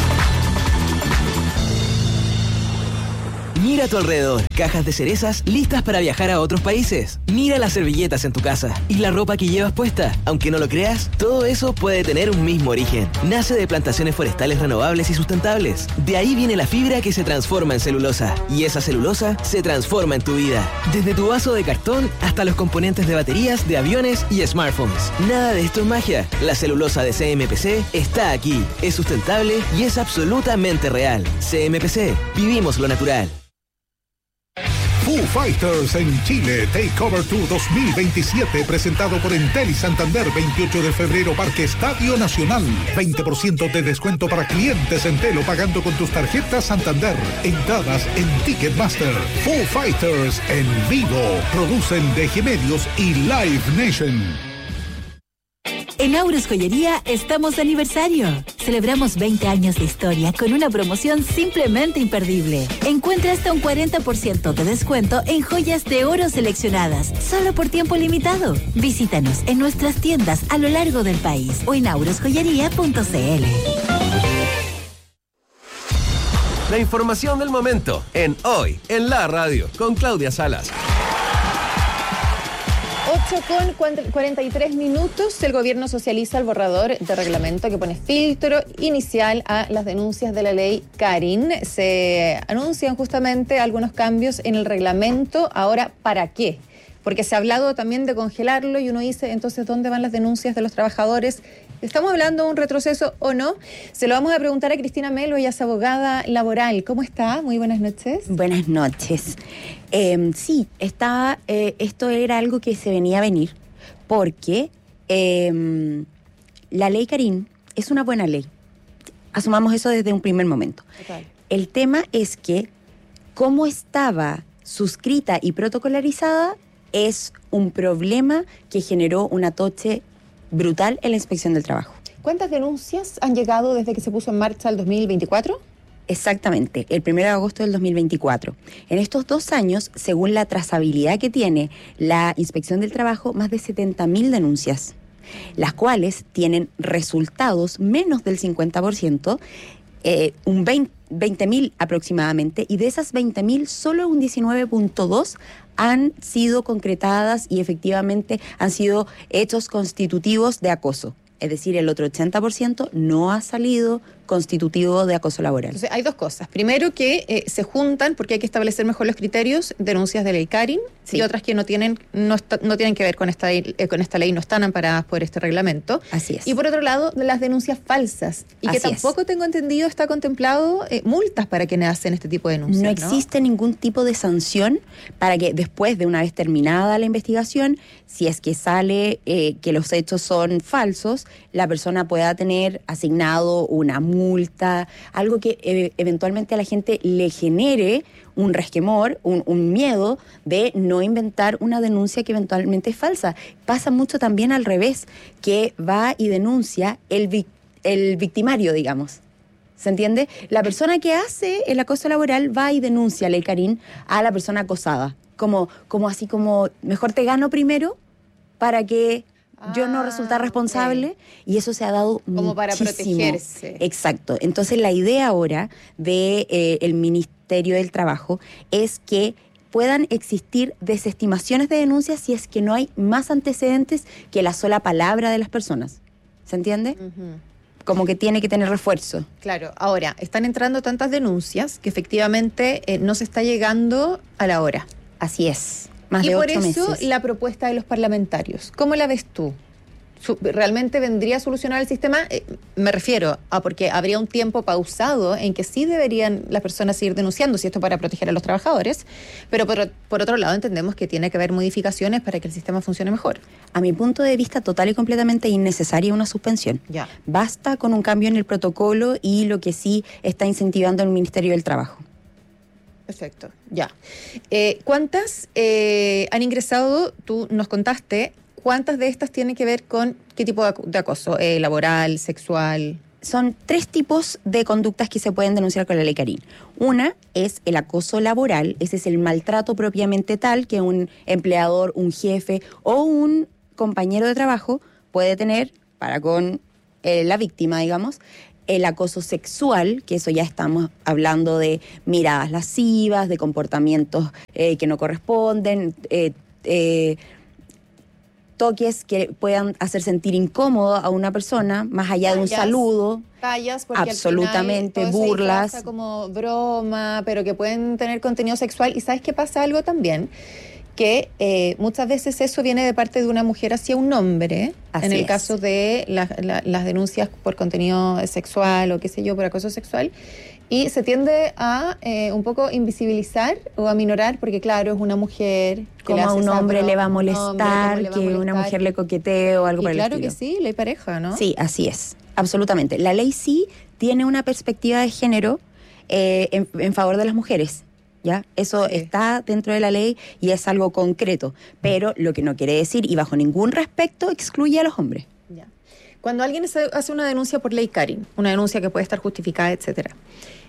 Mira a tu alrededor, cajas de cerezas listas para viajar a otros países. Mira las servilletas en tu casa y la ropa que llevas puesta. Aunque no lo creas, todo eso puede tener un mismo origen. Nace de plantaciones forestales renovables y sustentables. De ahí viene la fibra que se transforma en celulosa. Y esa celulosa se transforma en tu vida. Desde tu vaso de cartón hasta los componentes de baterías, de aviones y smartphones. Nada de esto es magia. La celulosa de C M P C está aquí. Es sustentable y es absolutamente real. C M P C. Vivimos lo natural. Foo Fighters en Chile, Takeover Tour dos mil veintisiete, presentado por Entel y Santander, veintiocho de febrero, Parque Estadio Nacional. veinte por ciento de descuento para clientes Entel o pagando con tus tarjetas Santander. Entradas en Ticketmaster. Foo Fighters en vivo. Producen D G Medios y Live Nation. En Aures Joyería estamos de aniversario. Celebramos veinte años de historia con una promoción simplemente imperdible. Encuentra hasta un cuarenta por ciento de descuento en joyas de oro seleccionadas, solo por tiempo limitado. Visítanos en nuestras tiendas a lo largo del país o en aures joyería punto c l. La información del momento en Hoy en la Radio con Claudia Salas. ocho con cuarenta y tres minutos, el gobierno socializa el borrador de reglamento que pone filtro inicial a las denuncias de la ley Karin. Se anuncian justamente algunos cambios en el reglamento. Ahora, ¿para qué? Porque se ha hablado también de congelarlo y uno dice, entonces, ¿dónde van las denuncias de los trabajadores? ¿Estamos hablando de un retroceso o no? Se lo vamos a preguntar a Cristina Melo, ella es abogada laboral. ¿Cómo está? Muy buenas noches. Buenas noches. Eh, sí, está, eh, esto era algo que se venía a venir porque eh, la ley Karin es una buena ley. Asumamos eso desde un primer momento. Okay. El tema es que cómo estaba suscrita y protocolarizada es un problema que generó un atoche brutal en la Inspección del Trabajo. ¿Cuántas denuncias han llegado desde que se puso en marcha el dos mil veinticuatro? Exactamente, el primero de agosto del dos mil veinticuatro. En estos dos años, según la trazabilidad que tiene la Inspección del Trabajo, más de setenta mil denuncias, las cuales tienen resultados menos del cincuenta por ciento, eh, un veinte mil aproximadamente, y de esas veinte mil, solo un diecinueve punto dos han sido concretadas y efectivamente han sido hechos constitutivos de acoso. Es decir, el otro ochenta por ciento no ha salido constitutivo de acoso laboral. Entonces, hay dos cosas. Primero, que eh, se juntan, porque hay que establecer mejor los criterios, denuncias de ley Karin, sí, y otras que no tienen no, está, no tienen que ver con esta, eh, con esta ley, no están amparadas por este reglamento. Así es. Y por otro lado, las denuncias falsas, y Así que tampoco es. tengo entendido está contemplado eh, multas para quienes hacen este tipo de denuncias. No, ¿no? existe ningún tipo de sanción para que después de una vez terminada la investigación, si es que sale eh, que los hechos son falsos, la persona pueda tener asignado una multa, algo que eh, eventualmente a la gente le genere un resquemor, un, un miedo de no inventar una denuncia que eventualmente es falsa. Pasa mucho también al revés, que va y denuncia el, vic, el victimario, digamos. ¿Se entiende? La persona que hace el acoso laboral va y denuncia, ley Karin, a la persona acosada. Como, como así como, mejor te gano primero para que yo no resultar responsable, okay. Y eso se ha dado como muchísimo. Para protegerse. Exacto. Entonces la idea ahora de eh, el Ministerio del Trabajo es que puedan existir desestimaciones de denuncias si es que no hay más antecedentes que la sola palabra de las personas. ¿Se entiende? Uh-huh. Como que tiene que tener refuerzo. Claro. Ahora, están entrando tantas denuncias que efectivamente eh, no se está llegando a la hora. Así es. Más y de por ocho eso meses. La propuesta de los parlamentarios, ¿cómo la ves tú? ¿Realmente vendría a solucionar el sistema? Eh, me refiero a porque habría un tiempo pausado en que sí deberían las personas seguir denunciando, si esto para proteger a los trabajadores, pero por, por otro lado entendemos que tiene que haber modificaciones para que el sistema funcione mejor. A mi punto de vista, total y completamente innecesaria una suspensión. Ya. Basta con un cambio en el protocolo y lo que sí está incentivando el Ministerio del Trabajo. Perfecto, ya. Eh, ¿Cuántas eh, han ingresado? Tú nos contaste, ¿cuántas de estas tienen que ver con qué tipo de, de acoso? Eh, ¿Laboral, sexual? Son tres tipos de conductas que se pueden denunciar con la ley Karin. Una es el acoso laboral, ese es el maltrato propiamente tal que un empleador, un jefe o un compañero de trabajo puede tener para con eh, la víctima, digamos. El acoso sexual, que eso ya estamos hablando de miradas lascivas, de comportamientos eh, que no corresponden, eh, eh, toques que puedan hacer sentir incómodo a una persona, más allá de un Tallas. saludo. Tallas, porque absolutamente, al final todo eso burlas. disfraza como broma, pero que pueden tener contenido sexual. ¿Y sabes qué pasa algo también? Que eh, muchas veces eso viene de parte de una mujer hacia un hombre, Así en el es. caso de la, la, las denuncias por contenido sexual o qué sé yo, por acoso sexual, y se tiende a eh, un poco invisibilizar o a minorar, porque claro, es una mujer que Como le a hace un esa hombre broma, le va a un hombre, molestar, cómo le va a que una molestar. mujer le coquetee o algo Y por el claro estilo. que sí, ley pareja, ¿no? Sí, así es, absolutamente. La ley sí tiene una perspectiva de género eh, en, en favor de las mujeres. ¿Ya? Eso sí. Está dentro de la ley y es algo concreto, pero lo que no quiere decir, y bajo ningún respecto, excluye a los hombres. Ya. Cuando alguien hace una denuncia por ley Karin, una denuncia que puede estar justificada, etcétera,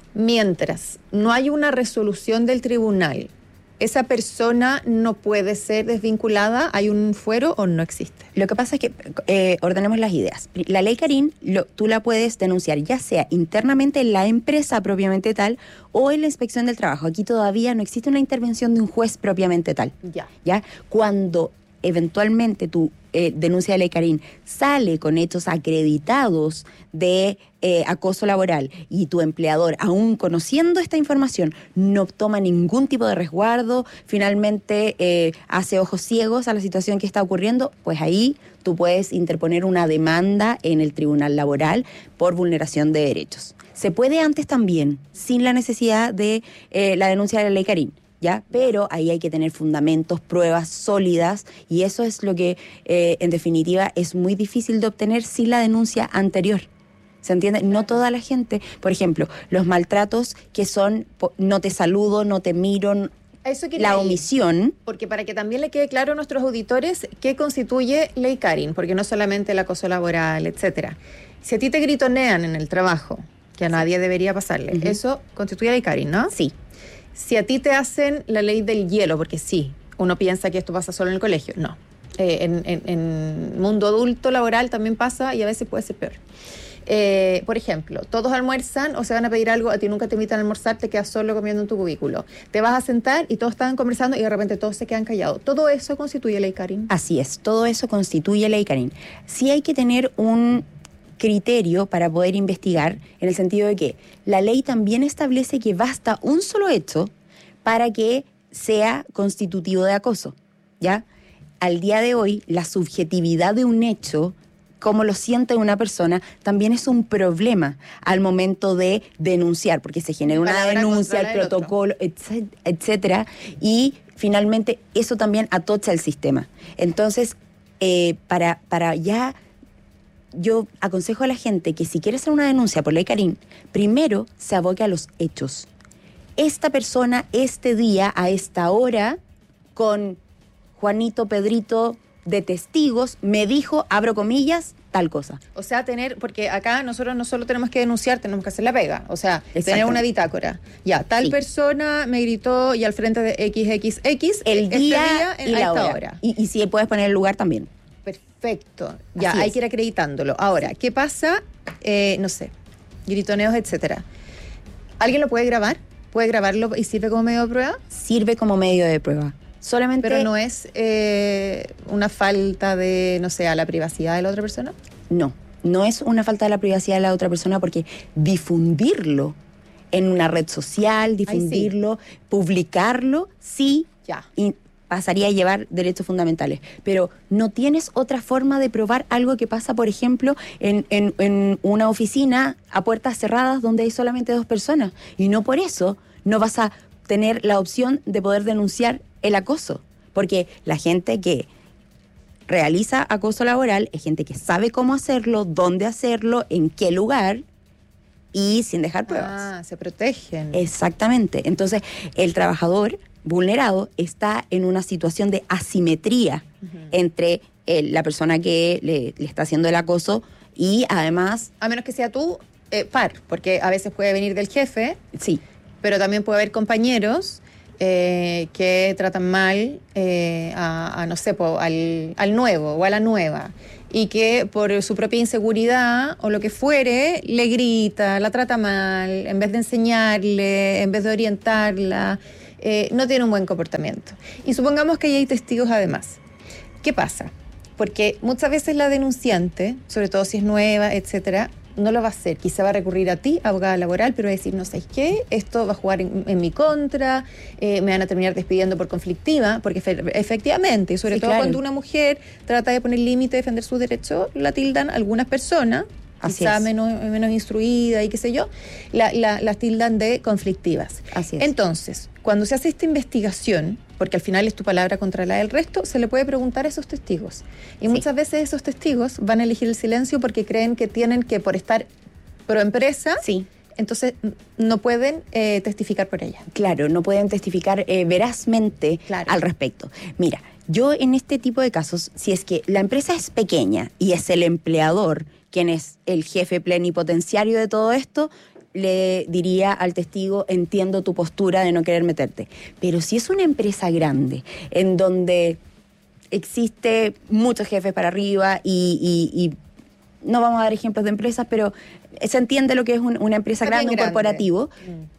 mientras no hay una resolución del tribunal, ¿esa persona no puede ser desvinculada? ¿Hay un fuero o no existe? Lo que pasa es que eh, ordenemos las ideas. La ley Karin, lo, tú la puedes denunciar ya sea internamente en la empresa propiamente tal o en la inspección del trabajo. Aquí todavía no existe una intervención de un juez propiamente tal. Ya. ¿Ya? Cuando eventualmente tu eh, denuncia de ley Karin sale con hechos acreditados de eh, acoso laboral y tu empleador, aún conociendo esta información, no toma ningún tipo de resguardo, finalmente eh, hace ojos ciegos a la situación que está ocurriendo, pues ahí tú puedes interponer una demanda en el tribunal laboral por vulneración de derechos. Se puede antes también, sin la necesidad de eh, la denuncia de la ley Karin. ¿Ya? Pero ahí hay que tener fundamentos, pruebas sólidas, y eso es lo que, eh, en definitiva, es muy difícil de obtener sin la denuncia anterior. ¿Se entiende? No toda la gente, por ejemplo, los maltratos que son no te saludo, no te miro, Eso la ir, omisión. Porque para que también le quede claro a nuestros auditores qué constituye ley Karin, porque no solamente el acoso laboral, etcétera. Si a ti te gritonean en el trabajo, que a nadie debería pasarle, uh-huh. eso constituye ley Karin, ¿no? Sí. Si a ti te hacen la ley del hielo, porque sí, uno piensa que esto pasa solo en el colegio, no. Eh, en, en, en mundo adulto laboral también pasa y a veces puede ser peor. Eh, por ejemplo, todos almuerzan o se van a pedir algo, a ti nunca te invitan a almorzar, te quedas solo comiendo en tu cubículo. Te vas a sentar y todos están conversando y de repente todos se quedan callados. ¿Todo eso constituye ley Karin? Así es, todo eso constituye ley Karin. Sí hay que tener un criterio para poder investigar, en el sentido de que la ley también establece que basta un solo hecho para que sea constitutivo de acoso, ¿ya? Al día de hoy, la subjetividad de un hecho, cómo lo siente una persona, también es un problema al momento de denunciar, porque se genera una Palabra denuncia, el controla el protocolo, etcétera, y finalmente eso también atocha el sistema. Entonces, eh, para, para ya... Yo aconsejo a la gente que si quiere hacer una denuncia por ley Karin, primero se aboque a los hechos. Esta persona, este día, a esta hora, con Juanito, Pedrito, de testigos, me dijo, abro comillas, tal cosa. O sea, tener, porque acá nosotros no solo tenemos que denunciar, tenemos que hacer la pega. O sea, tener una bitácora. Ya, tal sí. persona me gritó y al frente de equis equis equis, el día, este día en, y a la esta hora. hora. Y, y si puedes poner el lugar también. Perfecto. Ya, Así hay es. que ir acreditándolo. Ahora, ¿qué pasa? Eh, no sé, gritoneos, etcétera. ¿Alguien lo puede grabar? ¿Puede grabarlo y sirve como medio de prueba? Sirve como medio de prueba. Solamente... Pero no es eh, una falta de, no sé, a la privacidad de la otra persona. No, no es una falta de la privacidad de la otra persona, porque difundirlo en una red social, difundirlo, sí. publicarlo, sí, ya. Y pasaría a llevar derechos fundamentales. Pero no tienes otra forma de probar algo que pasa, por ejemplo, en, en, en una oficina a puertas cerradas donde hay solamente dos personas. Y no por eso no vas a tener la opción de poder denunciar el acoso. Porque la gente que realiza acoso laboral es gente que sabe cómo hacerlo, dónde hacerlo, en qué lugar, y sin dejar pruebas. Ah, se protegen. Exactamente. Entonces, el trabajador vulnerado está en una situación de asimetría uh-huh. entre el, la persona que le, le está haciendo el acoso y además... A menos que sea tú, eh, par, porque a veces puede venir del jefe. Sí. Pero también puede haber compañeros eh, que tratan mal eh, a, a, no sé, po, al, al nuevo o a la nueva. y que por su propia inseguridad o lo que fuere, le grita, la trata mal, en vez de enseñarle, en vez de orientarla, eh, no tiene un buen comportamiento. Y supongamos que ahí hay testigos además. ¿Qué pasa? Porque muchas veces la denunciante, sobre todo si es nueva, etcétera, no lo va a hacer. Quizá va a recurrir a ti, abogada laboral, pero va a decir, no sé qué, esto va a jugar en, en mi contra, eh, me van a terminar despidiendo por conflictiva, porque fe- efectivamente, y sobre Sí, todo claro. cuando una mujer trata de poner límite, defender sus derechos, la tildan algunas personas, Así quizá es. menos, menos instruida y qué sé yo, la, la, las tildan de conflictivas. Así es. Entonces, cuando se hace esta investigación, porque al final es tu palabra contra la del resto, se le puede preguntar a esos testigos. Y Sí. muchas veces esos testigos van a elegir el silencio porque creen que tienen que, por estar pro empresa, Sí. entonces n- no pueden eh, testificar por ella. Claro, no pueden testificar eh, verazmente Claro. al respecto. Mira, yo en este tipo de casos, si es que la empresa es pequeña y es el empleador quien es el jefe plenipotenciario de todo esto, le diría al testigo, entiendo tu postura de no querer meterte. Pero si es una empresa grande, en donde existe muchos jefes para arriba y, y- y no vamos a dar ejemplos de empresas, pero se entiende lo que es un- una empresa Está bien grande, un grande. corporativo,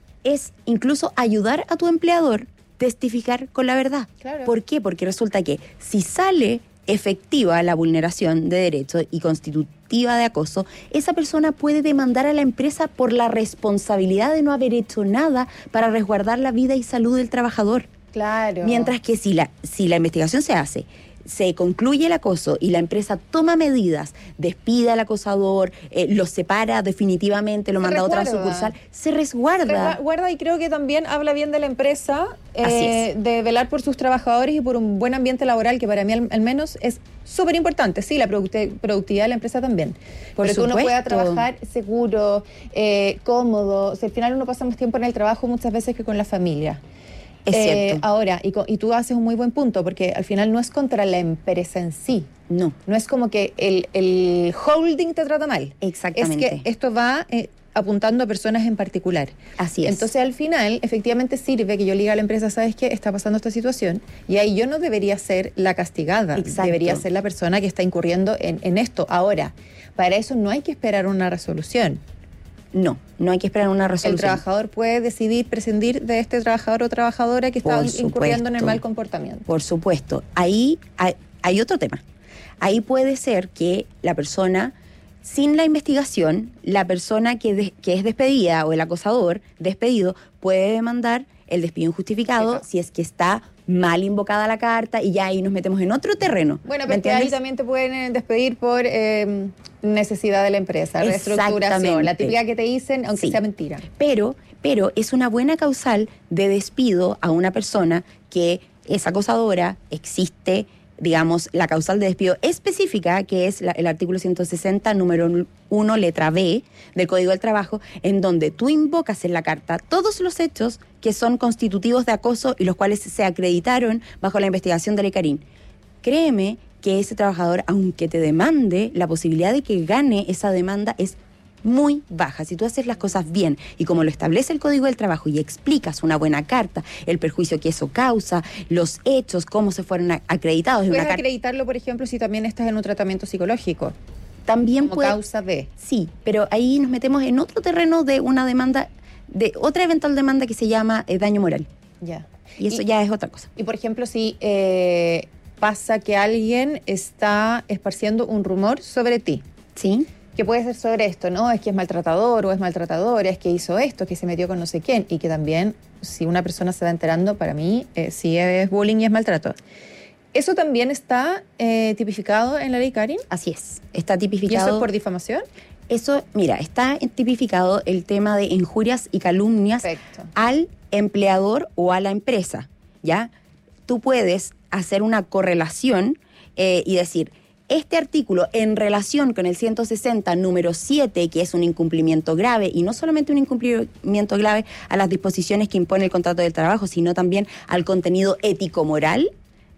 es incluso ayudar a tu empleador testificar con la verdad. Claro. ¿Por qué? Porque resulta que si sale efectiva la vulneración de derechos y constitutiva de acoso, esa persona puede demandar a la empresa por la responsabilidad de no haber hecho nada para resguardar la vida y salud del trabajador. Claro. Mientras que si la, si la investigación se hace, se concluye el acoso y la empresa toma medidas, despide al acosador, eh, lo separa definitivamente, lo Se manda a otra resguarda. sucursal, se resguarda. Guarda, y creo que también habla bien de la empresa, eh, Así es. de velar por sus trabajadores y por un buen ambiente laboral, que para mí al, al menos es súper importante. Sí, la producti- productividad de la empresa también. Por Pero que uno pueda supuesto. trabajar seguro, eh, cómodo. O sea, al final uno pasa más tiempo en el trabajo muchas veces que con la familia. Es Eh, cierto. Ahora, y, co- y tú haces un muy buen punto, porque al final no es contra la empresa en sí. No. No es como que el, el holding te trata mal. Exactamente. Es que esto va eh, apuntando a personas en particular. Así es. Entonces, al final, efectivamente sirve que yo le diga a la empresa, ¿sabes qué? Está pasando esta situación. Y ahí yo no debería ser la castigada. Exacto. Debería ser la persona que está incurriendo en, en esto. Ahora, para eso no hay que esperar una resolución. No, no hay que esperar una resolución. El trabajador puede decidir prescindir de este trabajador o trabajadora que está Por incurriendo en el supuesto. mal comportamiento. Por supuesto. Ahí hay, hay otro tema. Ahí puede ser que la persona, sin la investigación, la persona que, de- que es despedida o el acosador despedido puede demandar el despido injustificado si es que está mal invocada la carta y ya ahí nos metemos en otro terreno. Bueno, ¿Me porque ahí entiendes? también te pueden eh, despedir por eh, necesidad de la empresa, reestructuración, Exactamente. la típica que te dicen, aunque Sí. sea mentira. Pero, pero es una buena causal de despido a una persona que es acosadora, existe, digamos, la causal de despido específica, que es la- el artículo ciento sesenta, número uno, letra B, del Código del Trabajo, en donde tú invocas en la carta todos los hechos que son constitutivos de acoso y los cuales se acreditaron bajo la investigación del ECARIN. Créeme que ese trabajador, aunque te demande, la posibilidad de que gane esa demanda es muy baja. Si tú haces las cosas bien y como lo establece el Código del Trabajo y explicas una buena carta, el perjuicio que eso causa, los hechos, cómo se fueron a- acreditados en una Puedes carta. acreditarlo, por ejemplo, si también estás en un tratamiento psicológico. También como puede- causa de. Sí, pero ahí nos metemos en otro terreno de una demanda, de otra eventual demanda que se llama eh, daño moral. Ya. Y eso Y- ya es otra cosa. Y por ejemplo, si eh, pasa que alguien está esparciendo un rumor sobre ti. Sí. Que puede ser sobre esto, ¿no? Es que es maltratador o es maltratadora, es que hizo esto, que se metió con no sé quién. Y que también, si una persona se va enterando, para mí, eh, sí es bullying y es maltrato. ¿Eso también está eh, tipificado en la ley Karin? Así es. Está ¿Y tipificado. eso es por difamación? Eso, mira, está tipificado el tema de injurias y calumnias Perfecto. al empleador o a la empresa, ¿ya? Tú puedes hacer una correlación eh, y decir, este artículo en relación con el ciento sesenta número siete, que es un incumplimiento grave, y no solamente un incumplimiento grave a las disposiciones que impone el contrato de trabajo, sino también al contenido ético-moral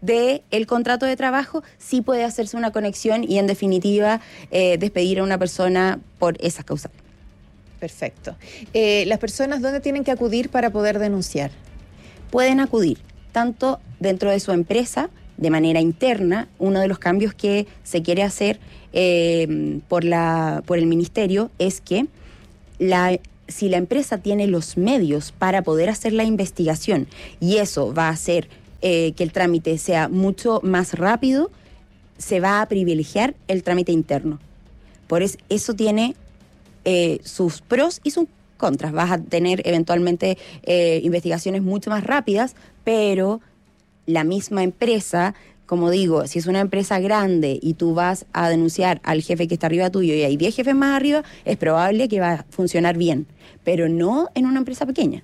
del contrato de trabajo, sí puede hacerse una conexión y en definitiva eh, despedir a una persona por esas causas. Perfecto. Eh, ¿Las personas dónde tienen que acudir para poder denunciar? Pueden acudir tanto dentro de su empresa, de manera interna, uno de los cambios que se quiere hacer eh, por, la, por el ministerio es que la, si la empresa tiene los medios para poder hacer la investigación y eso va a hacer eh, que el trámite sea mucho más rápido, se va a privilegiar el trámite interno. Por eso, eso tiene eh, sus pros y sus contras. Vas a tener eventualmente eh, investigaciones mucho más rápidas, pero la misma empresa, como digo, si es una empresa grande y tú vas a denunciar al jefe que está arriba tuyo y hay diez jefes más arriba, es probable que va a funcionar bien, pero no en una empresa pequeña.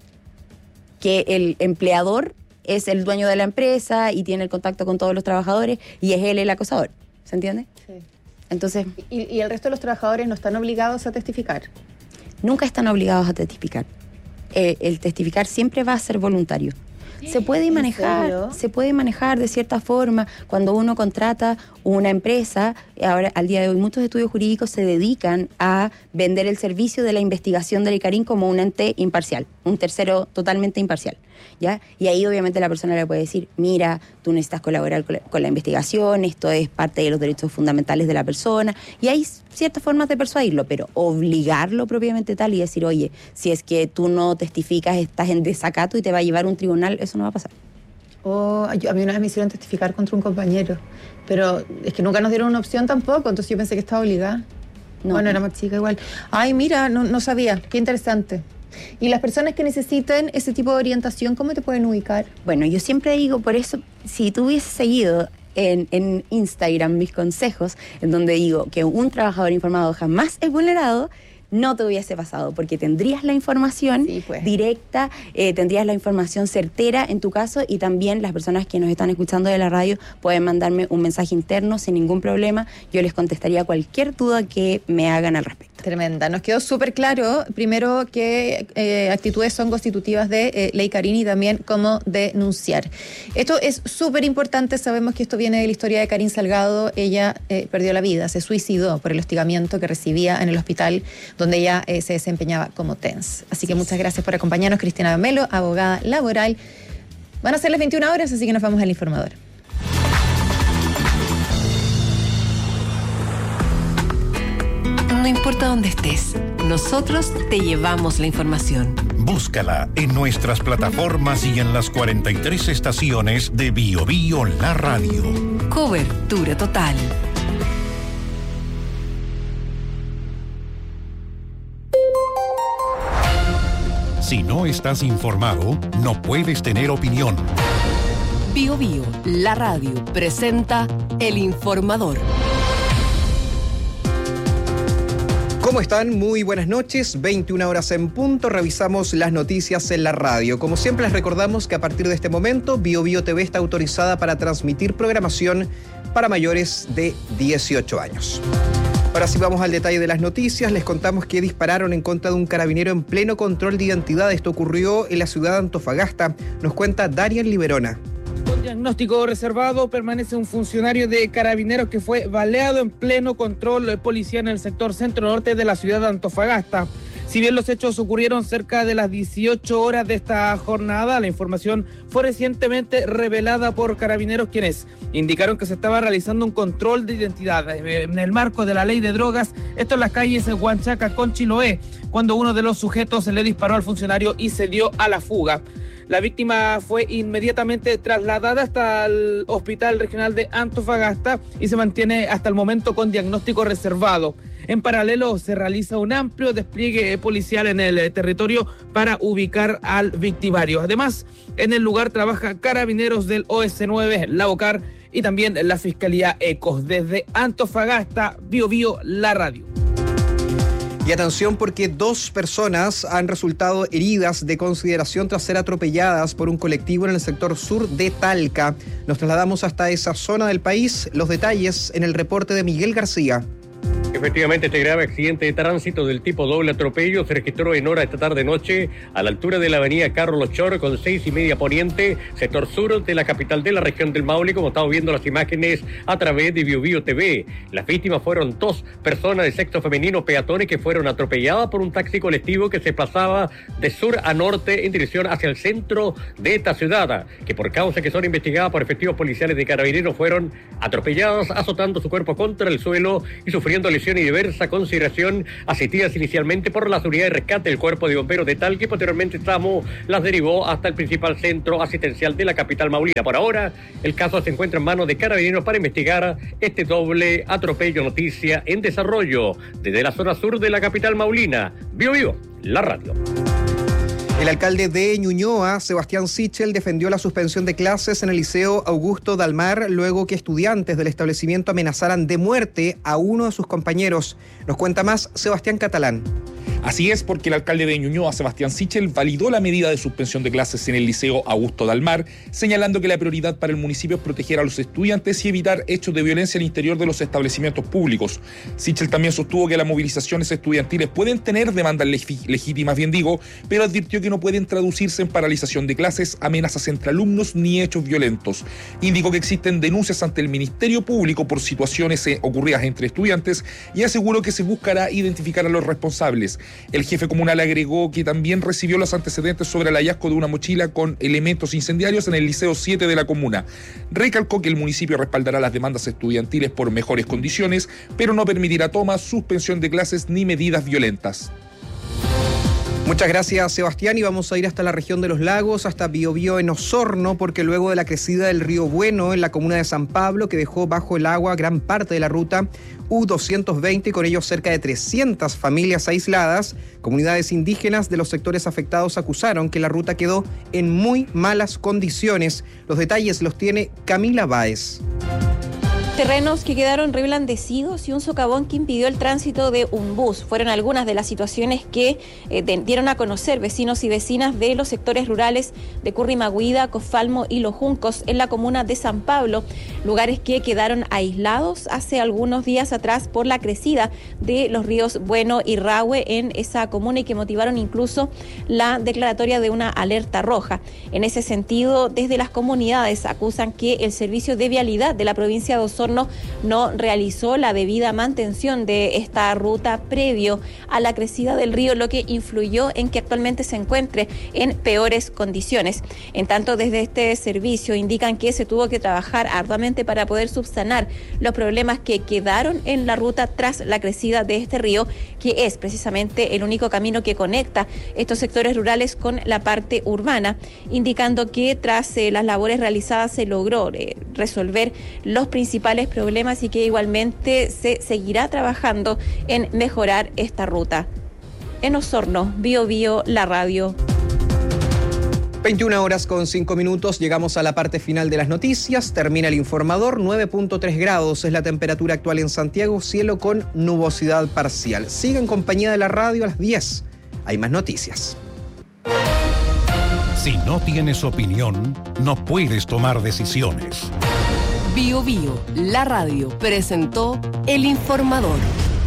Que el empleador es el dueño de la empresa y tiene el contacto con todos los trabajadores y es él el acosador. ¿Se entiende? Sí. Entonces, ¿Y, ¿Y el resto de los trabajadores no están obligados a testificar? Nunca están obligados a testificar. Eh, el testificar siempre va a ser voluntario. Se puede manejar, se puede manejar de cierta forma cuando uno contrata una empresa. Ahora, al día de hoy, muchos estudios jurídicos se dedican a vender el servicio de la investigación del ICARIN como un ente imparcial, un tercero totalmente imparcial, ¿ya? Y ahí obviamente la persona le puede decir, mira, tú necesitas colaborar con la, con la investigación, esto es parte de los derechos fundamentales de la persona, y hay ciertas formas de persuadirlo, pero obligarlo propiamente tal y decir, oye, si es que tú no testificas, estás en desacato y te va a llevar a un tribunal, eso no va a pasar. Oh, yo, a mí una vez me hicieron testificar contra un compañero, pero es que nunca nos dieron una opción tampoco, entonces yo pensé que estaba obligada. No. Bueno, era más chica igual. Ay, mira, no, no sabía, qué interesante. Y las personas que necesiten ese tipo de orientación, ¿cómo te pueden ubicar? Bueno, yo siempre digo, por eso, si tú hubieses seguido en, en Instagram mis consejos, en donde digo que un trabajador informado jamás es vulnerado, no te hubiese pasado, porque tendrías la información sí, pues. directa, eh, tendrías la información certera en tu caso, y también las personas que nos están escuchando de la radio pueden mandarme un mensaje interno sin ningún problema. Yo les contestaría cualquier duda que me hagan al respecto. Tremenda. Nos quedó súper claro, primero, que eh, actitudes son constitutivas de eh, ley Karin y también cómo denunciar. Esto es súper importante. Sabemos que esto viene de la historia de Karin Salgado. Ella eh, perdió la vida, se suicidó por el hostigamiento que recibía en el hospital donde ella eh, se desempeñaba como T E N S. Así que muchas gracias por acompañarnos, Cristina Melo, abogada laboral. Van a ser las veintiuna horas, así que nos vamos al informador. No importa dónde estés, nosotros te llevamos la información. Búscala en nuestras plataformas y en las cuarenta y tres estaciones de Bio Bio La Radio. Cobertura total. Si no estás informado, no puedes tener opinión. Bio Bio, la radio, presenta El Informador. ¿Cómo están? Muy buenas noches, veintiuna horas en punto, revisamos las noticias en la radio. Como siempre les recordamos que a partir de este momento, Bio Bio T V está autorizada para transmitir programación para mayores de dieciocho años. Ahora sí vamos al detalle de las noticias. Les contamos que dispararon en contra de un carabinero en pleno control de identidad. Esto ocurrió en la ciudad de Antofagasta. Nos cuenta Darian Liberona. Con diagnóstico reservado permanece un funcionario de Carabineros que fue baleado en pleno control policial en el sector centro-norte de la ciudad de Antofagasta. Si bien los hechos ocurrieron cerca de las dieciocho horas de esta jornada, la información fue recientemente revelada por Carabineros, quienes indicaron que se estaba realizando un control de identidad en el marco de la ley de drogas, esto en las calles Huanchaca con Chiloé, cuando uno de los sujetos se le disparó al funcionario y se dio a la fuga. La víctima fue inmediatamente trasladada hasta el Hospital Regional de Antofagasta y se mantiene hasta el momento con diagnóstico reservado. En paralelo, se realiza un amplio despliegue policial en el territorio para ubicar al victimario. Además, en el lugar trabaja Carabineros del O S nueve, la OCAR y también la Fiscalía ECOS. Desde Antofagasta, Bio Bio, la radio. Y atención, porque dos personas han resultado heridas de consideración tras ser atropelladas por un colectivo en el sector sur de Talca. Nos trasladamos hasta esa zona del país. Los detalles en el reporte de Miguel García. Efectivamente, este grave accidente de tránsito del tipo doble atropello se registró en hora esta tarde-noche a la altura de la avenida Carlos Chor con seis y media poniente, sector sur de la capital de la región del Maule, como estamos viendo las imágenes a través de Bio Bio T V. Las víctimas fueron dos personas de sexo femenino peatones que fueron atropelladas por un taxi colectivo que se pasaba de sur a norte en dirección hacia el centro de esta ciudad, que por causas que son investigadas por efectivos policiales de Carabineros fueron atropelladas, azotando su cuerpo contra el suelo y sufriendo lesiones y diversa consideración, asistidas inicialmente por las unidades de rescate del Cuerpo de Bomberos de Talca, y posteriormente SAMU las derivó hasta el principal centro asistencial de la capital maulina. Por ahora, el caso se encuentra en manos de Carabineros para investigar este doble atropello. Noticia en desarrollo desde la zona sur de la capital maulina. Bio Bio, la radio. El alcalde de Ñuñoa, Sebastián Sichel, defendió la suspensión de clases en el Liceo Augusto Dalmar luego que estudiantes del establecimiento amenazaran de muerte a uno de sus compañeros. Nos cuenta más Sebastián Catalán. Así es, porque el alcalde de Ñuñoa, Sebastián Sichel, validó la medida de suspensión de clases en el Liceo Augusto Dalmar, señalando que la prioridad para el municipio es proteger a los estudiantes y evitar hechos de violencia al interior de los establecimientos públicos. Sichel también sostuvo que las movilizaciones estudiantiles pueden tener demandas leg- legítimas, bien digo, pero advirtió que no pueden traducirse en paralización de clases, amenazas entre alumnos ni hechos violentos. Indicó que existen denuncias ante el Ministerio Público por situaciones eh, ocurridas entre estudiantes y aseguró que se buscará identificar a los responsables. El jefe comunal agregó que también recibió los antecedentes sobre el hallazgo de una mochila con elementos incendiarios en el Liceo siete de la comuna. Recalcó que el municipio respaldará las demandas estudiantiles por mejores condiciones, pero no permitirá tomas, suspensión de clases ni medidas violentas. Muchas gracias, Sebastián, y vamos a ir hasta la región de los lagos, hasta Biobío en Osorno, porque luego de la crecida del río Bueno en la comuna de San Pablo, que dejó bajo el agua gran parte de la ruta U doscientos veinte, y con ello cerca de trescientas familias aisladas, comunidades indígenas de los sectores afectados acusaron que la ruta quedó en muy malas condiciones. Los detalles los tiene Camila Báez. Terrenos que quedaron reblandecidos y un socavón que impidió el tránsito de un bus fueron algunas de las situaciones que eh, dieron a conocer vecinos y vecinas de los sectores rurales de Currimaguida, Cofalmo y Los Juncos en la comuna de San Pablo, lugares que quedaron aislados hace algunos días atrás por la crecida de los ríos Bueno y Rahue en esa comuna y que motivaron incluso la declaratoria de una alerta roja. En ese sentido, desde las comunidades acusan que el servicio de vialidad de la provincia de Osorno no realizó la debida mantención de esta ruta previo a la crecida del río, lo que influyó en que actualmente se encuentre en peores condiciones. En tanto, desde este servicio indican que se tuvo que trabajar arduamente para poder subsanar los problemas que quedaron en la ruta tras la crecida de este río, que es precisamente el único camino que conecta estos sectores rurales con la parte urbana, indicando que tras eh, las labores realizadas se logró eh, resolver los principales problemas y que igualmente se seguirá trabajando en mejorar esta ruta. En Osorno, Bio Bio, la radio. veintiuna horas con cinco minutos, llegamos a la parte final de las noticias, termina el informador, nueve punto tres grados es la temperatura actual en Santiago, cielo con nubosidad parcial. Siga en compañía de la radio a las diez, hay más noticias. Si no tienes opinión, no puedes tomar decisiones. Bio Bio, la radio, presentó El Informador.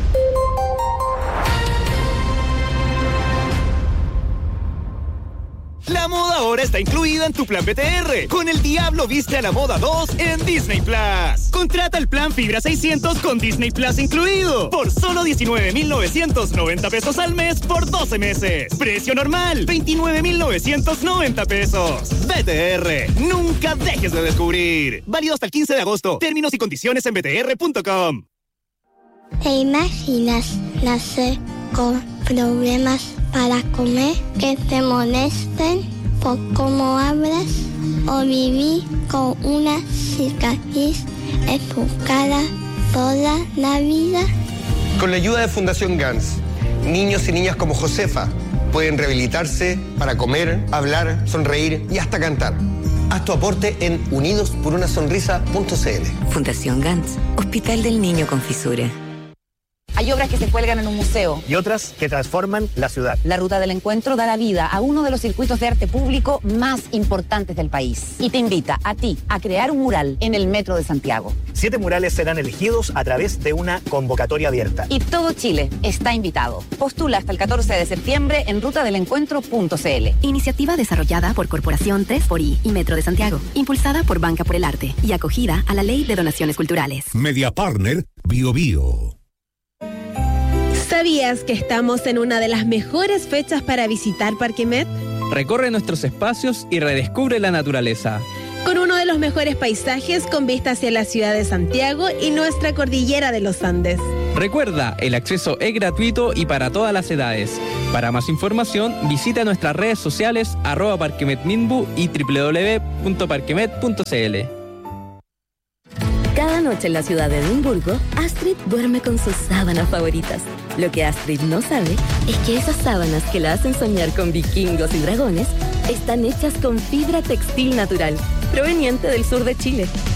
La moda ahora está incluida en tu plan B T R. Con el Diablo Viste a la Moda dos en Disney Plus. Contrata el plan Fibra seiscientos con Disney Plus incluido. Por solo diecinueve mil novecientos noventa pesos al mes por doce meses. Precio normal, veintinueve mil novecientos noventa pesos. B T R, nunca dejes de descubrir. Válido hasta el quince de agosto. Términos y condiciones en b t r punto com. ¿Te imaginas nacer con problemas para comer, que te molesten por cómo hablas, o vivir con una cicatriz en tu cara toda la vida? Con la ayuda de Fundación Gans, niños y niñas como Josefa pueden rehabilitarse para comer, hablar, sonreír y hasta cantar. Haz tu aporte en unidos por una sonrisa punto c l. Fundación Gans, Hospital del Niño con Fisura. Hay Hay obras que se cuelgan en un museo. Y otras que transforman la ciudad. La Ruta del Encuentro da la vida a uno de los circuitos de arte público más importantes del país. Y te invita a ti a crear un mural en el Metro de Santiago. Siete murales serán elegidos a través de una convocatoria abierta. Y todo Chile está invitado. Postula hasta el catorce de septiembre en ruta del encuentro punto c l. Iniciativa desarrollada por Corporación tres por I y Metro de Santiago. Impulsada por Banca por el Arte y acogida a la Ley de Donaciones Culturales. Media Partner Bio Bio. ¿Sabías que estamos en una de las mejores fechas para visitar Parque Met? Recorre nuestros espacios y redescubre la naturaleza. Con uno de los mejores paisajes con vista hacia la ciudad de Santiago y nuestra cordillera de los Andes. Recuerda, el acceso es gratuito y para todas las edades. Para más información, visita nuestras redes sociales arroba parquemetminbu y doble u doble u doble u punto parquemet punto c l. Cada noche en la ciudad de Edimburgo, Astrid duerme con sus sábanas favoritas. Lo que Astrid no sabe es que esas sábanas que la hacen soñar con vikingos y dragones están hechas con fibra textil natural, proveniente del sur de Chile.